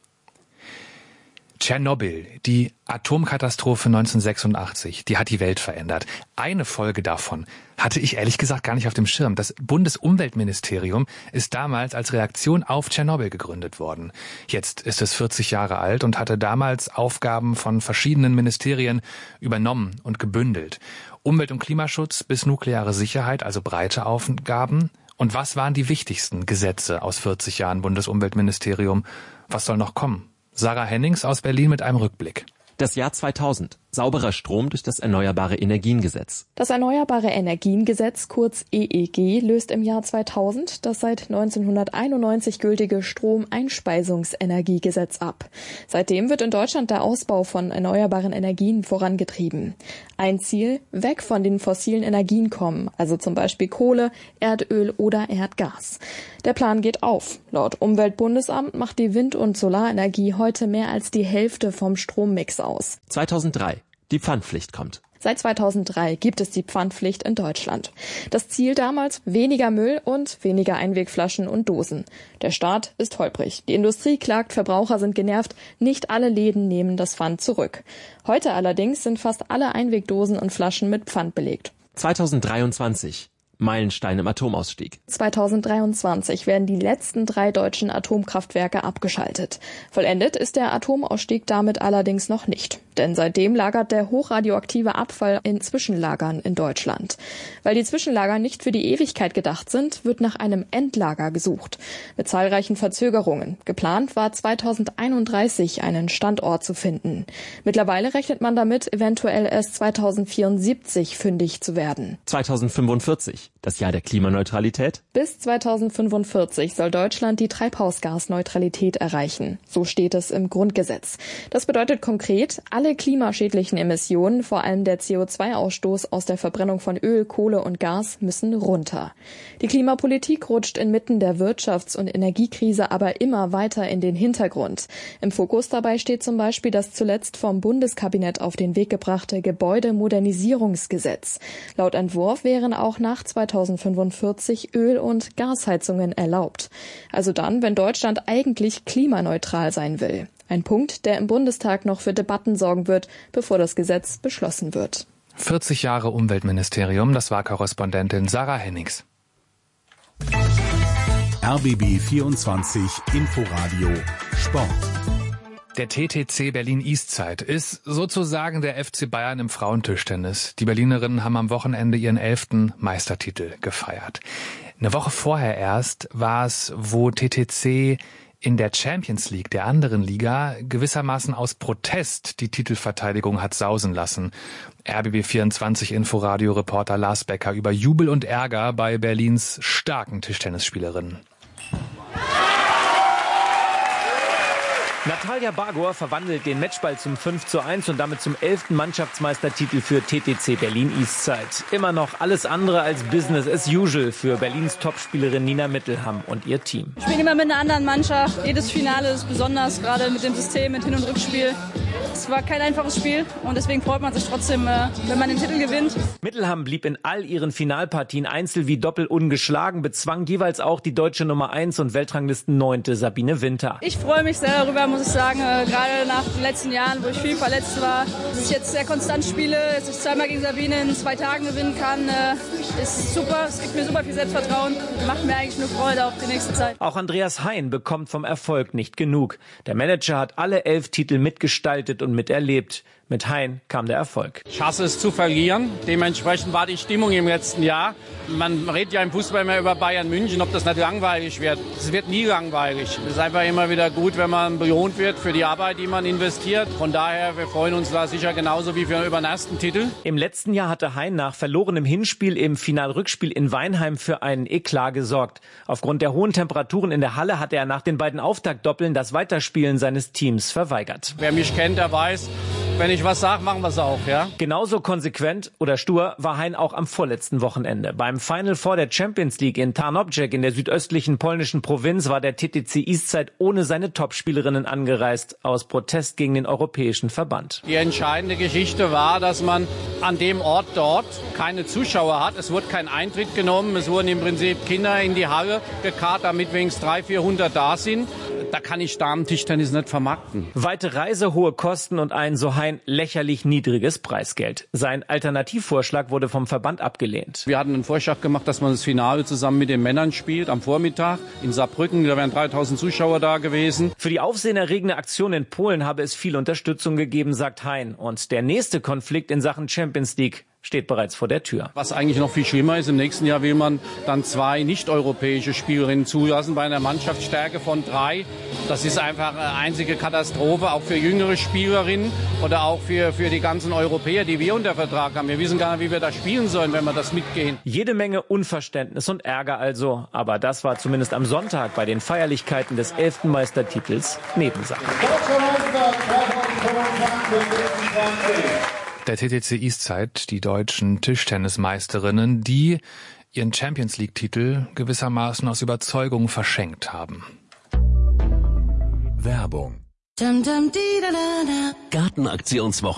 Tschernobyl, die Atomkatastrophe 1986, die hat die Welt verändert. Eine Folge davon hatte ich ehrlich gesagt gar nicht auf dem Schirm. Das Bundesumweltministerium ist damals als Reaktion auf Tschernobyl gegründet worden. Jetzt ist es 40 Jahre alt und hatte damals Aufgaben von verschiedenen Ministerien übernommen und gebündelt. Umwelt- und Klimaschutz bis nukleare Sicherheit, also breite Aufgaben. Und was waren die wichtigsten Gesetze aus 40 Jahren Bundesumweltministerium? Was soll noch kommen? Sarah Hennings aus Berlin mit einem Rückblick. Das Jahr 2000. Sauberer Strom durch das Erneuerbare Energiengesetz. Das Erneuerbare Energiengesetz, kurz EEG, löst im Jahr 2000 das seit 1991 gültige Stromeinspeisungsenergiegesetz ab. Seitdem wird in Deutschland der Ausbau von erneuerbaren Energien vorangetrieben. Ein Ziel: weg von den fossilen Energien kommen, also zum Beispiel Kohle, Erdöl oder Erdgas. Der Plan geht auf. Laut Umweltbundesamt macht die Wind- und Solarenergie heute mehr als die Hälfte vom Strommix aus. 2003. Die Pfandpflicht kommt. Seit 2003 gibt es die Pfandpflicht in Deutschland. Das Ziel damals: weniger Müll und weniger Einwegflaschen und Dosen. Der Start ist holprig. Die Industrie klagt, Verbraucher sind genervt. Nicht alle Läden nehmen das Pfand zurück. Heute allerdings sind fast alle Einwegdosen und Flaschen mit Pfand belegt. 2023. Meilenstein im Atomausstieg. 2023 werden die letzten 3 deutschen Atomkraftwerke abgeschaltet. Vollendet ist der Atomausstieg damit allerdings noch nicht. Denn seitdem lagert der hochradioaktive Abfall in Zwischenlagern in Deutschland. Weil die Zwischenlager nicht für die Ewigkeit gedacht sind, wird nach einem Endlager gesucht. Mit zahlreichen Verzögerungen. Geplant war 2031 einen Standort zu finden. Mittlerweile rechnet man damit, eventuell erst 2074 fündig zu werden. 2045. Das Jahr der Klimaneutralität. Bis 2045 soll Deutschland die Treibhausgasneutralität erreichen. So steht es im Grundgesetz. Das bedeutet konkret, alle klimaschädlichen Emissionen, vor allem der CO2-Ausstoß aus der Verbrennung von Öl, Kohle und Gas, müssen runter. Die Klimapolitik rutscht inmitten der Wirtschafts- und Energiekrise aber immer weiter in den Hintergrund. Im Fokus dabei steht zum Beispiel das zuletzt vom Bundeskabinett auf den Weg gebrachte Gebäudemodernisierungsgesetz. Laut Entwurf wären auch nach 2045 Öl- und Gasheizungen erlaubt. Also dann, wenn Deutschland eigentlich klimaneutral sein will. Ein Punkt, der im Bundestag noch für Debatten sorgen wird, bevor das Gesetz beschlossen wird. 40 Jahre Umweltministerium, das war Korrespondentin Sarah Hennings. RBB 24 Inforadio Sport. Der TTC Berlin Eastside ist sozusagen der FC Bayern im Frauentischtennis. Die Berlinerinnen haben am Wochenende ihren 11. Meistertitel gefeiert. Eine Woche vorher erst war es, wo TTC in der Champions League, der anderen Liga, gewissermaßen aus Protest die Titelverteidigung hat sausen lassen. RBB24 Inforadio-Reporter Lars Becker über Jubel und Ärger bei Berlins starken Tischtennisspielerinnen. Natalia Bagor verwandelt den Matchball zum 5:1 und damit zum 11. Mannschaftsmeistertitel für TTC Berlin Eastside. Immer noch alles andere als Business as usual für Berlins Topspielerin Nina Mittelham und ihr Team. Wir spielen immer mit einer anderen Mannschaft. Jedes Finale ist besonders, gerade mit dem System, mit Hin- und Rückspiel. Es war kein einfaches Spiel und deswegen freut man sich trotzdem, wenn man den Titel gewinnt. Mittelham blieb in all ihren Finalpartien Einzel wie Doppel ungeschlagen, bezwang jeweils auch die deutsche Nummer 1 und Weltranglisten 9. Sabine Winter. Ich freue mich sehr darüber, muss ich sagen, gerade nach den letzten Jahren, wo ich viel verletzt war, dass ich jetzt sehr konstant spiele, dass ich zweimal gegen Sabine in 2 Tagen gewinnen kann, ist super. Es gibt mir super viel Selbstvertrauen, macht mir eigentlich nur Freude auf die nächste Zeit. Auch Andreas Hein bekommt vom Erfolg nicht genug. Der Manager hat alle 11 Titel mitgestaltet und miterlebt. Mit Hein kam der Erfolg. Ich hasse es zu verlieren. Dementsprechend war die Stimmung im letzten Jahr. Man redet ja im Fußball immer über Bayern München, ob das nicht langweilig wird. Es wird nie langweilig. Es ist einfach immer wieder gut, wenn man belohnt wird für die Arbeit, die man investiert. Von daher, wir freuen uns da sicher genauso wie über den ersten Titel. Im letzten Jahr hatte Hein nach verlorenem Hinspiel im Finalrückspiel in Weinheim für einen Eklat gesorgt. Aufgrund der hohen Temperaturen in der Halle hatte er nach den beiden Auftaktdoppeln das Weiterspielen seines Teams verweigert. Wer mich kennt, der weiß, wenn ich was sage, machen wir es auch, ja? Genauso konsequent oder stur war Hein auch am vorletzten Wochenende. Beim Final Four der Champions League in Tarnobrzeg in der südöstlichen polnischen Provinz war der TTC Eastside ohne seine Topspielerinnen angereist, aus Protest gegen den Europäischen Verband. Die entscheidende Geschichte war, dass man an dem Ort dort keine Zuschauer hat. Es wurde kein Eintritt genommen. Es wurden im Prinzip Kinder in die Halle gekarrt, damit wenigstens 300-400 da sind. Da kann ich Damen-Tischtennis nicht vermarkten. Weite Reise, hohe Kosten und ein so Hein lächerlich niedriges Preisgeld. Sein Alternativvorschlag wurde vom Verband abgelehnt. Wir hatten einen Vorschlag gemacht, dass man das Finale zusammen mit den Männern spielt am Vormittag in Saarbrücken. Da wären 3000 Zuschauer da gewesen. Für die aufsehenerregende Aktion in Polen habe es viel Unterstützung gegeben, sagt Hein. Und der nächste Konflikt in Sachen Champions League steht bereits vor der Tür. Was eigentlich noch viel schlimmer ist, im nächsten Jahr will man dann 2 nicht-europäische Spielerinnen zulassen bei einer Mannschaftsstärke von 3. Das ist einfach eine einzige Katastrophe, auch für jüngere Spielerinnen oder auch für die ganzen Europäer, die wir unter Vertrag haben. Wir wissen gar nicht, wie wir da spielen sollen, wenn wir das mitgehen. Jede Menge Unverständnis und Ärger also. Aber das war zumindest am Sonntag bei den Feierlichkeiten des 11. Meistertitels Nebensache. Der TTC Eastside, die deutschen Tischtennismeisterinnen, die ihren Champions-League-Titel gewissermaßen aus Überzeugung verschenkt haben. Werbung. Gartenaktionswoche.